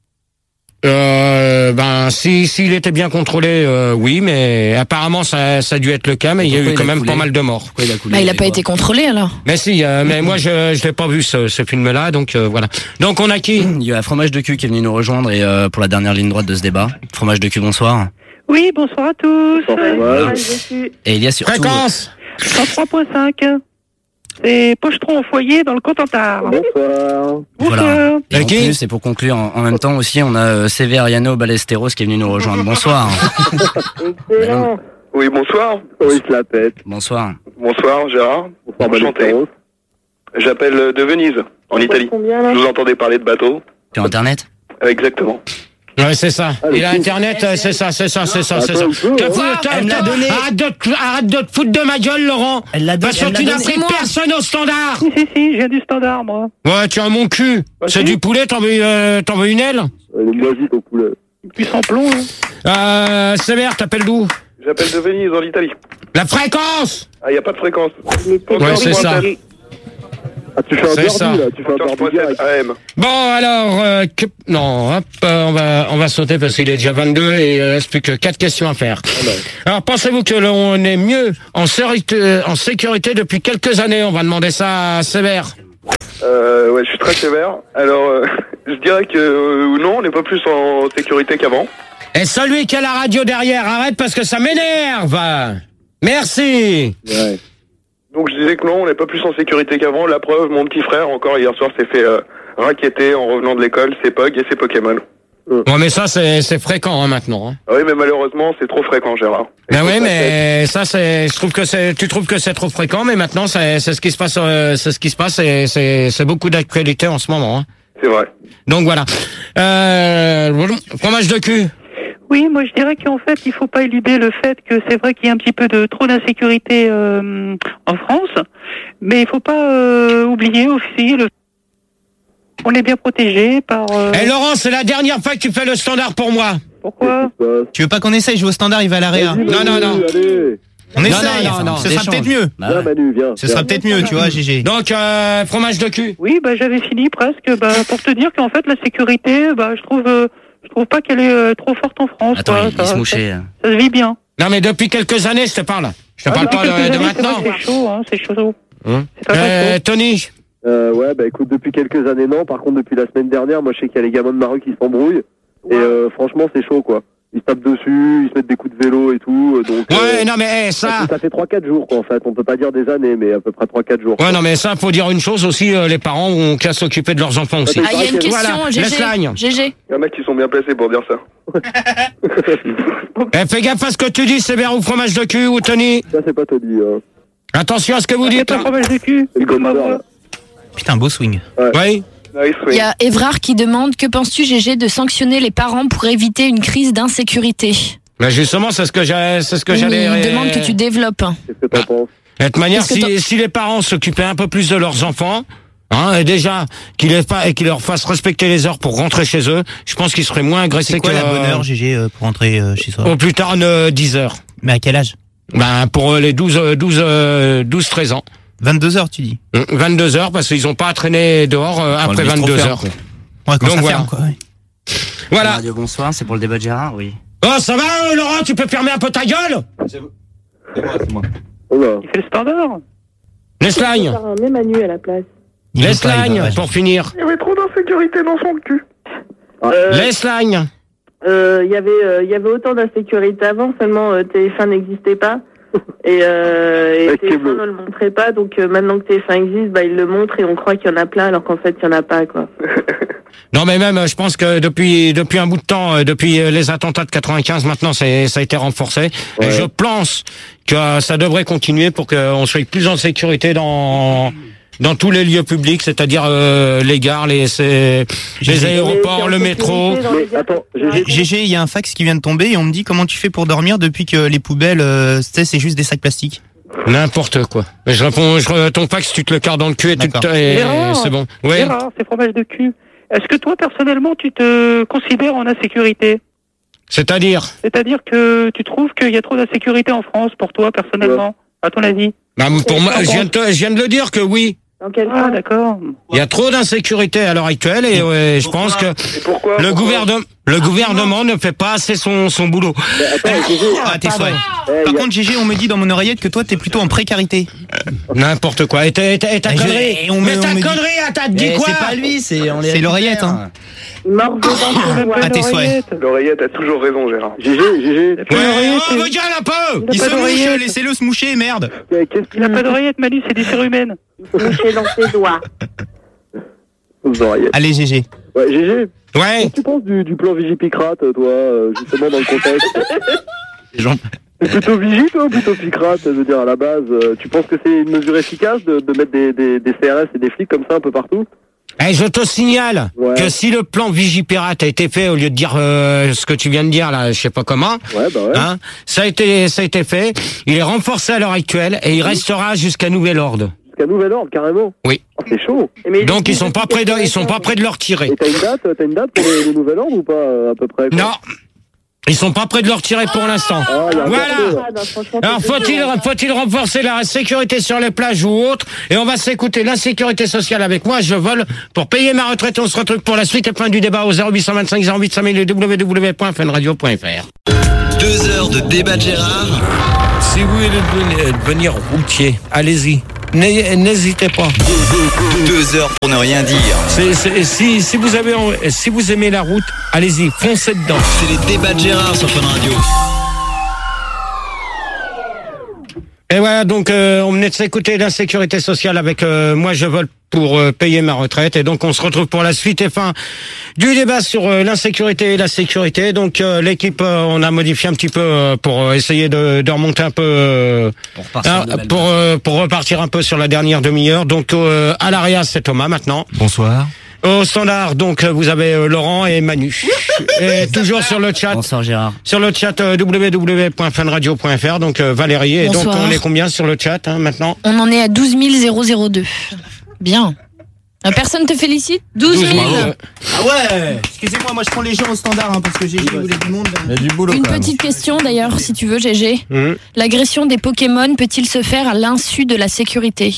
Euh, ben, si s'il était bien contrôlé, euh, oui, mais apparemment ça, ça a dû être le cas, mais il y a Pourquoi eu il quand a même coulé pas mal de morts. Pourquoi il a coulé? Bah, il a les pas doigts été contrôlé alors. Mais si, euh, mais moi je je l'ai pas vu ce, ce film-là, donc euh, voilà. Donc on a qui? Il y a Fromage de cul qui est venu nous rejoindre et euh, pour la dernière ligne droite de ce débat. Fromage de cul, bonsoir. Oui, bonsoir à tous. Bonsoir. Ouais, je suis. Et il y a surtout. Fréquence. cent trois point cinq. C'est Pochetron au foyer dans le Cotentin. Bonsoir. Voilà. Bonsoir. Et en Ok. plus, et pour conclure, en, en même temps aussi, on a euh, Severiano Ballesteros qui est venu nous rejoindre. Bonsoir. Excellent. Oui, bonsoir. Oui, il se la pète. Bonsoir. Bonsoir, Gérard. Bonsoir, Enchanté. Ballesteros. J'appelle de Venise, en Italie. Combien là? Je vous entendais parler de bateau. Sur Internet? Euh, Exactement. Ouais, c'est ça. Ah, il a Internet, euh, c'est ça, c'est ça, c'est ça, c'est ça. T'as fou, t'as, t'as, arrête, de te, arrête de te foutre de ma gueule, Laurent. Elle l'a donné. Parce que tu n'as pris personne au standard. Si, si, si, j'ai du standard, moi. Ouais, tu as mon cul. Bah, c'est si. Du poulet, t'en veux, euh, t'en veux une aile? Elle est moisie, ton poulet. Puis sans plomb, hein. Euh, Sévère, t'appelles d'où? J'appelle de Venise, en Italie. La fréquence! Ah, y a pas de fréquence. Ouais, c'est ça. Ah, tu fais un derby, là, tu fais un derby A M. Bon, alors, euh, que... non, hop, euh, on va, on va sauter parce qu'il est déjà vingt-deux et il euh, reste plus que quatre questions à faire. Ah ben. Alors, pensez-vous que l'on est mieux en sécurité, en sécurité depuis quelques années? On va demander ça à Sévère. Euh, ouais, je suis très sévère. Alors, euh, je dirais que euh, non, on n'est pas plus en sécurité qu'avant. Et celui qui a la radio derrière, arrête parce que ça m'énerve. Merci. Ouais. Donc je disais que non, on n'est pas plus en sécurité qu'avant. La preuve, mon petit frère, encore hier soir, s'est fait euh, raqueter en revenant de l'école, ses P O G et ses Pokémon. Bon, mais ça, c'est, c'est fréquent, hein, maintenant. Hein. Ah oui, mais malheureusement, c'est trop fréquent, Gérard. Ben oui, mais ça, c'est, je trouve que c'est, tu trouves que c'est trop fréquent, mais maintenant, c'est, c'est ce qui se passe, euh, c'est ce qui se passe, et c'est, c'est beaucoup d'actualité en ce moment. Hein. C'est vrai. Donc voilà. Euh, fromage de cul. Oui, moi je dirais qu'en fait, il faut pas éluder le fait que c'est vrai qu'il y a un petit peu de trop d'insécurité euh, en France, mais il faut pas euh, oublier aussi le on est bien protégé par... Euh... Eh Laurent, c'est la dernière fois que tu fais le standard pour moi. Pourquoi? Tu veux pas qu'on essaye? Joue au standard, il va à la réa. Non, non, non. Allez. On essaye, non, non, non, ce sera peut-être mieux. Bah, viens, Manu, viens. Ce sera peut-être mieux, tu vois, G G. Donc, euh, fromage de cul. Oui, bah j'avais fini presque, bah pour te dire qu'en fait la sécurité, bah je trouve... Euh, Je trouve pas qu'elle est euh, trop forte en France. Attends, quoi. il, il ça, se mouchait. Ça, ça se vit bien. Non, mais depuis quelques années, je te parle. Je te ah, parle pas de, années, de maintenant. C'est chaud, hein, c'est chaud. Hum. C'est pas euh, chaud. Tony. Euh, ouais, bah écoute, depuis quelques années, non. Par contre, depuis la semaine dernière, moi, je sais qu'il y a les gamins de ma rue qui s'embrouillent. Ouais. Et euh, franchement, c'est chaud, quoi. Ils se tapent dessus, ils se mettent des coups de vélo et tout. Donc, ouais, euh, non, mais hey, ça... Ça fait trois quatre jours, quoi, en fait. On peut pas dire des années, mais à peu près trois quatre jours. Ouais, quoi. Non, mais ça, faut dire une chose aussi, euh, les parents ont qu'à s'occuper de leurs enfants aussi. Ah, il y a une question, voilà, G G. G G. Il y en a qui sont bien placés pour dire ça. Eh, fais gaffe à ce que tu dis, Sévère ou fromage de cul ou Tony. Ça, c'est pas Tony. Hein. Attention à ce que vous dites. Pas fromage de cul. C'est comme ma voix. Putain, beau swing. Ouais. Oui. Il y a Évrard qui demande, que penses-tu, G G, de sanctionner les parents pour éviter une crise d'insécurité? Ben justement, c'est ce que j'ai, c'est ce que oui, j'allais. Il demande que tu développes. Qu'est-ce que t'en penses? De toute manière, si, si les parents s'occupaient un peu plus de leurs enfants, hein, et déjà qu'ils les fa- et qu'ils leur fassent respecter les heures pour rentrer chez eux, je pense qu'ils seraient moins agressés. C'est quoi que la bonne heure, G G, euh, pour rentrer euh, chez soi? Au plus tard, euh, dix heures. Mais à quel âge? Ben pour euh, les douze, douze, douze, treize ans. vingt-deux heures, tu dis? vingt-deux heures, parce qu'ils ont pas à traîner dehors euh, après vingt-deux heures. Quoi. Ouais, quand donc ça voilà. ferme, quoi, ouais. Voilà. Radio Bonsoir, c'est pour le débat de Gérard, oui. Oh, ça va, euh, Laurent, tu peux fermer un peu ta gueule? C'est moi, c'est moi. Oh là. Il fait le standard. Laisse-lagne. On met Manu à la place. Laisse-lagne, pour finir. Il y avait trop d'insécurité dans son cul. Euh, Laisse-lagne. euh, Il y avait, euh, il y avait autant d'insécurité avant, seulement euh, T F un n'existait pas. Et, euh, et T F un ne le montrait pas, donc euh, maintenant que T F un existe, bah, il le montre et on croit qu'il y en a plein alors qu'en fait il n'y en a pas, quoi. Non, mais même, je pense que depuis depuis un bout de temps, euh, depuis les attentats de quatre-vingt-quinze, maintenant, c'est, ça a été renforcé. Ouais. Et je pense que ça devrait continuer pour qu'on soit plus en sécurité dans dans tous les lieux publics, c'est-à-dire euh, les gares, les les, les aéroports, le métro. Mais, attends, G G, il y a un fax qui vient de tomber et on me dit comment tu fais pour dormir depuis que les poubelles, euh, c'est juste des sacs plastiques. N'importe quoi. Je réponds, je, ton fax, tu te le carres dans le cul et, tu te, et c'est bon. Oui. C'est rare, c'est fromage de cul. Est-ce que toi, personnellement, tu te considères en insécurité? C'est-à-dire? C'est-à-dire que tu trouves qu'il y a trop d'insécurité en France pour toi, personnellement, ouais. À ton avis? Bah, pour moi, je viens, de te, je viens de le dire que oui. Ah, d'accord. Il y a trop d'insécurité à l'heure actuelle et ouais, je pense que pourquoi, le, pourquoi gouvernement, le gouvernement ne fait pas assez son, son boulot. Attends, ah, t'es souhait. Par contre, G G, on me dit dans mon oreillette que toi, t'es plutôt en précarité. N'importe quoi. Et ta, et ta, et ta connerie. Et on mais me, ta on me connerie, dit... t'as dit quoi? C'est pas lui, c'est on C'est l'oreillette, hein. Ah, t'es souhait. L'oreillette a toujours raison, Gérard. G G, G G. Ouais, oh, regarde un peu. Il se mouche, laissez-le se moucher, merde. Il n'a pas d'oreillette, Manu, c'est des cérumen. Moucher dans ses doigts. Allez, G G. Ouais, G G. Ouais. Qu'est-ce que tu penses du, du plan Vigipicrate, toi, euh, justement, dans le contexte? Les gens... C'est plutôt Vigie, toi, ou plutôt Picrate? Je veux dire, à la base, euh, tu penses que c'est une mesure efficace de, de mettre des, des, des C R S et des flics comme ça un peu partout? Eh, je te signale ouais. que si le plan Vigipirate a été fait au lieu de dire euh, ce que tu viens de dire là, je sais pas comment, ouais, bah ouais. hein, ça a été ça a été fait. Il est renforcé à l'heure actuelle et il restera jusqu'à nouvel ordre. Jusqu'à nouvel ordre, carrément. Oui. Oh, c'est chaud. Mais donc ils sont pas prêts de, ils sont pas prêts de le retirer. Et t'as une date, t'as une date pour le, le nouvel ordre ou pas à peu près quoi? Non. Ils sont pas prêts de le retirer pour l'instant. Ah, voilà. Alors faut-il faut-il renforcer la sécurité sur les plages ou autre? Et on va s'écouter l'insécurité sociale avec moi. Je vole pour payer ma retraite. On se retrouve pour la suite et fin du débat au zéro huit cent vingt-cinq zéro huit cinq mille et w w w point fun radio point f r. Deux heures de débat de Gérard. Si vous voulez devenir, devenir routier, allez-y. N'hésitez pas. Deux heures pour ne rien dire. C'est, c'est, si, si vous avez, si vous aimez la route, allez-y, foncez dedans. C'est les débats de Gérard sur Fun Radio. Et voilà, donc euh, on venait de s'écouter l'insécurité sociale avec euh, moi je vole pour euh, payer ma retraite. Et donc on se retrouve pour la suite et fin du débat sur euh, l'insécurité et la sécurité. Donc euh, l'équipe, euh, on a modifié un petit peu euh, pour euh, essayer de, de remonter un peu, euh, pour, euh, pour, euh, pour repartir un peu sur la dernière demi-heure. Donc euh, à l'Aria, c'est Thomas maintenant. Bonsoir. Au standard, donc vous avez euh, Laurent et Manu. Et toujours sur le chat. Bonsoir Gérard. Sur le chat euh, w w w point fun radio point f r. Donc euh, Valérie. Et Bonsoir. donc on est combien sur le chat hein, maintenant? On en est à douze mille deux. Bien. Euh, Personne te félicite? douze mille. Ah ouais. Excusez-moi, moi je prends les gens au standard hein, parce que G G voulait du monde. Il y a du boulot. Une quand même. petite question d'ailleurs, si tu veux, G G. Mmh. L'agression des Pokémon peut-il se faire à l'insu de la sécurité?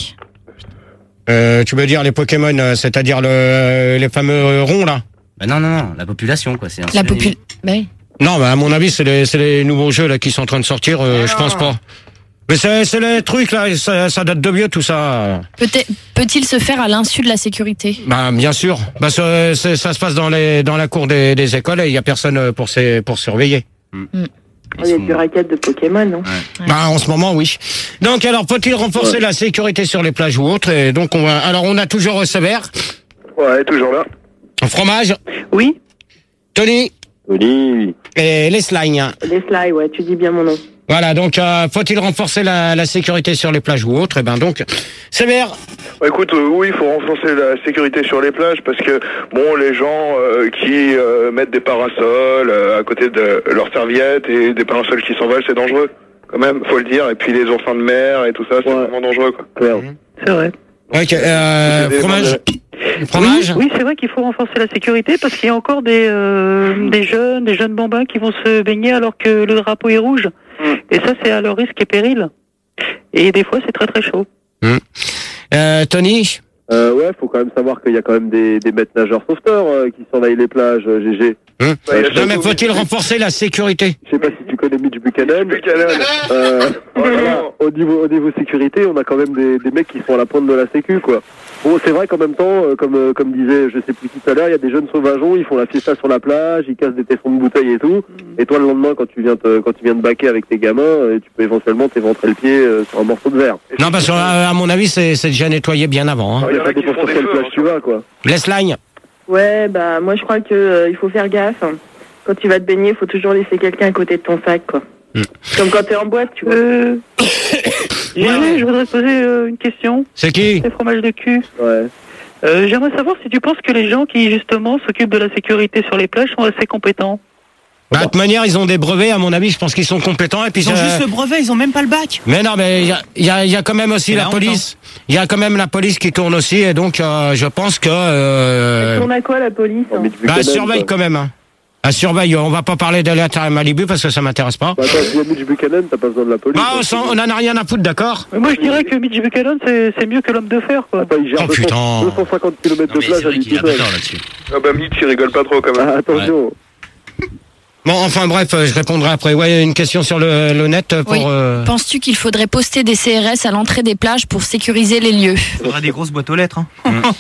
Euh, tu veux dire les Pokémon, euh, c'est-à-dire le, les fameux ronds là? Bah non, non, non, la population quoi. C'est un La sujet- population. Bah oui. Non, bah à mon avis c'est les, c'est les nouveaux jeux là qui sont en train de sortir. Euh, je pense pas. Mais c'est, c'est les trucs là, ça, ça date de vieux tout ça. Peut-être- Peut-il se faire à l'insu de la sécurité? Bah bien sûr. Bah ça, c'est- ça se passe dans les dans la cour des, des écoles et il y a personne pour ces, pour surveiller. Mm. Il y a du racket de Pokémon, non? Ouais. Bah en ce moment oui. Donc alors faut-il renforcer Ouais. la sécurité sur les plages ou autres? Et donc on va. Alors on a toujours Sévère, Ouais, toujours là. Fromage, Oui. Tony Oui. et les slimes. Les slides, ouais, tu dis bien mon nom. Voilà, donc euh, faut-il renforcer la, la sécurité sur les plages ou autres? Eh ben donc, Sévère. Bah, écoute, euh, oui, il faut renforcer la sécurité sur les plages parce que, bon, les gens euh, qui euh, mettent des parasols euh, à côté de leurs serviettes et des parasols qui s'envolent, c'est dangereux, quand même, faut le dire. Et puis les oursins de mer et tout ça, c'est Ouais. vraiment dangereux, quoi. Claire. C'est vrai. Ok, euh, Des- fromage. Oui, Fromage. oui, c'est vrai qu'il faut renforcer la sécurité parce qu'il y a encore des, euh, des jeunes, des jeunes bambins qui vont se baigner alors que le drapeau est rouge. Mm. Et ça, c'est à leur risque et péril. Et des fois, c'est très très chaud. Hum. Euh, Tony. Euh, ouais, faut quand même savoir qu'il y a quand même des, des maîtres nageurs sauveteurs euh, qui surveillent les plages, euh, G G. Hum. Ouais, Non mais faut-il renforcer la sécurité? Je sais pas si tu connais Mitch Buchanan. Buchanan. Euh, Oh, voilà, non. au niveau au niveau sécurité, on a quand même des, des mecs qui sont à la pointe de la sécu, quoi. Bon, c'est vrai qu'en même temps, euh, comme euh, comme disait, je sais plus tout à l'heure, il y a des jeunes sauvageons, ils font la fiesta sur la plage, ils cassent des tessons de bouteilles et tout. Et toi, le lendemain, quand tu viens te, quand tu viens de baquer avec tes gamins, euh, tu peux éventuellement t'éventrer le pied euh, sur un morceau de verre. Non parce que euh, à mon avis c'est c'est déjà nettoyé bien avant. Hein. Il y en a Ça qui dépend font sur des quelle feux, plage hein, tu vas, quoi. Les slimes. Ouais, bah moi je crois que euh, il faut faire gaffe. Quand tu vas te baigner, il faut toujours laisser quelqu'un à côté de ton sac, quoi. Mm. Comme quand t'es en boîte, tu vois. Euh... Gérard, je voudrais te poser euh, une question. C'est qui? C'est fromage de cul. Ouais. Euh, J'aimerais savoir si tu penses que les gens qui justement s'occupent de la sécurité sur les plages sont assez compétents. Bah, de toute manière ils ont des brevets à mon avis. Je pense qu'ils sont compétents et puis. Ils ont euh, juste le brevet, ils ont même pas le bac. Mais non, mais il y a, il y, a, il y a quand même aussi Il y a la longtemps. police. Il y a quand même la police qui tourne aussi, et donc euh, je pense que euh, On a quoi, la police hein? Mitch bah, Buchanan, elle surveille quoi. quand même. Hein. Elle surveille. On va pas parler d'aller à Malibu parce que ça m'intéresse pas. Bah, attends, s'il y a Mitch Buchanan, t'as pas besoin de la police. Bah, on, s'en- on en a rien à foutre, d'accord? Mais moi, je dirais que Mitch Buchanan, c'est c'est mieux que l'homme de fer, quoi. Attends, il gère Oh, putain. deux cent cinquante kilomètres de plage à lui tout seul. là-dessus. Ah bah Mitch, il rigole pas trop, quand même. Ah, attention. Bon, enfin bref, euh, je répondrai après. Ouais, une question sur le, le net pour. Oui. euh, Penses-tu qu'il faudrait poster des C R S à l'entrée des plages pour sécuriser les lieux? Il faudra des grosses boîtes aux lettres. Hein.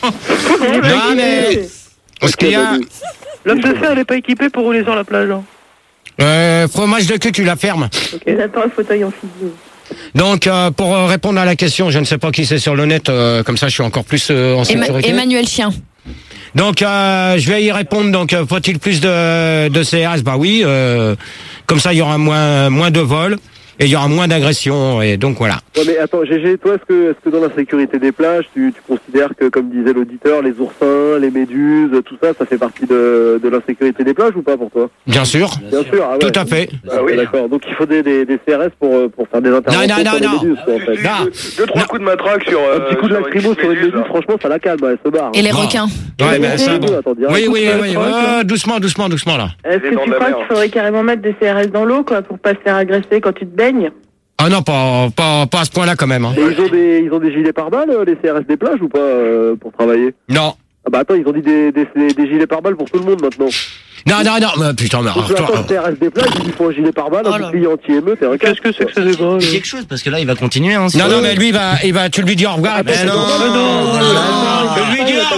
Non mais. Ce qu'il y a. L'homme de fer, il est pas équipé pour rouler sur la plage. Hein. Euh, fromage de cul, tu la fermes. J'attends le fauteuil en physique. Donc, euh, pour euh, répondre à la question, je ne sais pas qui c'est sur le net, euh, comme ça je suis encore plus euh, en Emma- sécurité. Emmanuel Chien. Donc, euh, je vais y répondre. Donc, euh, faut-il plus de, de C R S? Bah oui. Euh, comme ça, il y aura moins, moins de vols. et il y aura moins d'agressions, et donc voilà. Ouais, mais attends, G G, toi, est-ce que, est-ce que dans la sécurité des plages, tu, tu considères que, comme disait l'auditeur, les oursins, les méduses, tout ça, ça fait partie de, de l'insécurité des plages ou pas pour toi? Bien sûr. Bien sûr, ah ouais. Tout à fait. Ah oui. D'accord, donc il faut des, des, des C R S pour, pour faire des interventions non, non, sur non, les méduses, quoi, en fait. Non. Deux, deux trois coups de matraque sur. Un petit coup de sur lacrymo sur une méduse, là. franchement, ça la calme, elle se barre. Et les Non. requins. Ouais, mais ça, bon. Attends, dis, Oui, écoute, oui, euh, oui, Franck, ouais, doucement, doucement, doucement, là. Est-ce Les que dents tu de la crois mer. qu'il faudrait carrément mettre des C R S dans l'eau, quoi, pour pas se faire agresser quand tu te baignes? Ah non, pas, pas, pas à ce point-là quand même. Hein. Et ils ont des, ils ont des gilets pare-balles, euh, les C R S des plages ou pas, euh, pour travailler? Non. Ah bah attends, ils ont dit des, des, des, des gilets pare-balles pour tout le monde maintenant. Non, non, non, mais putain, mais Donc alors, attends, toi, le C R S des plages, ils lui font un gilet pare-balles, Oh un là. bouclier anti-émeute et un casque. Qu'est-ce que c'est que ce débat? Dis quelque chose, parce que là, il va continuer. Hein, Non, non, mais lui, il va, il va, tu lui dis au revoir. et puis Ah, c'est non, tout. non, non, non, non, Je lui dis au revoir.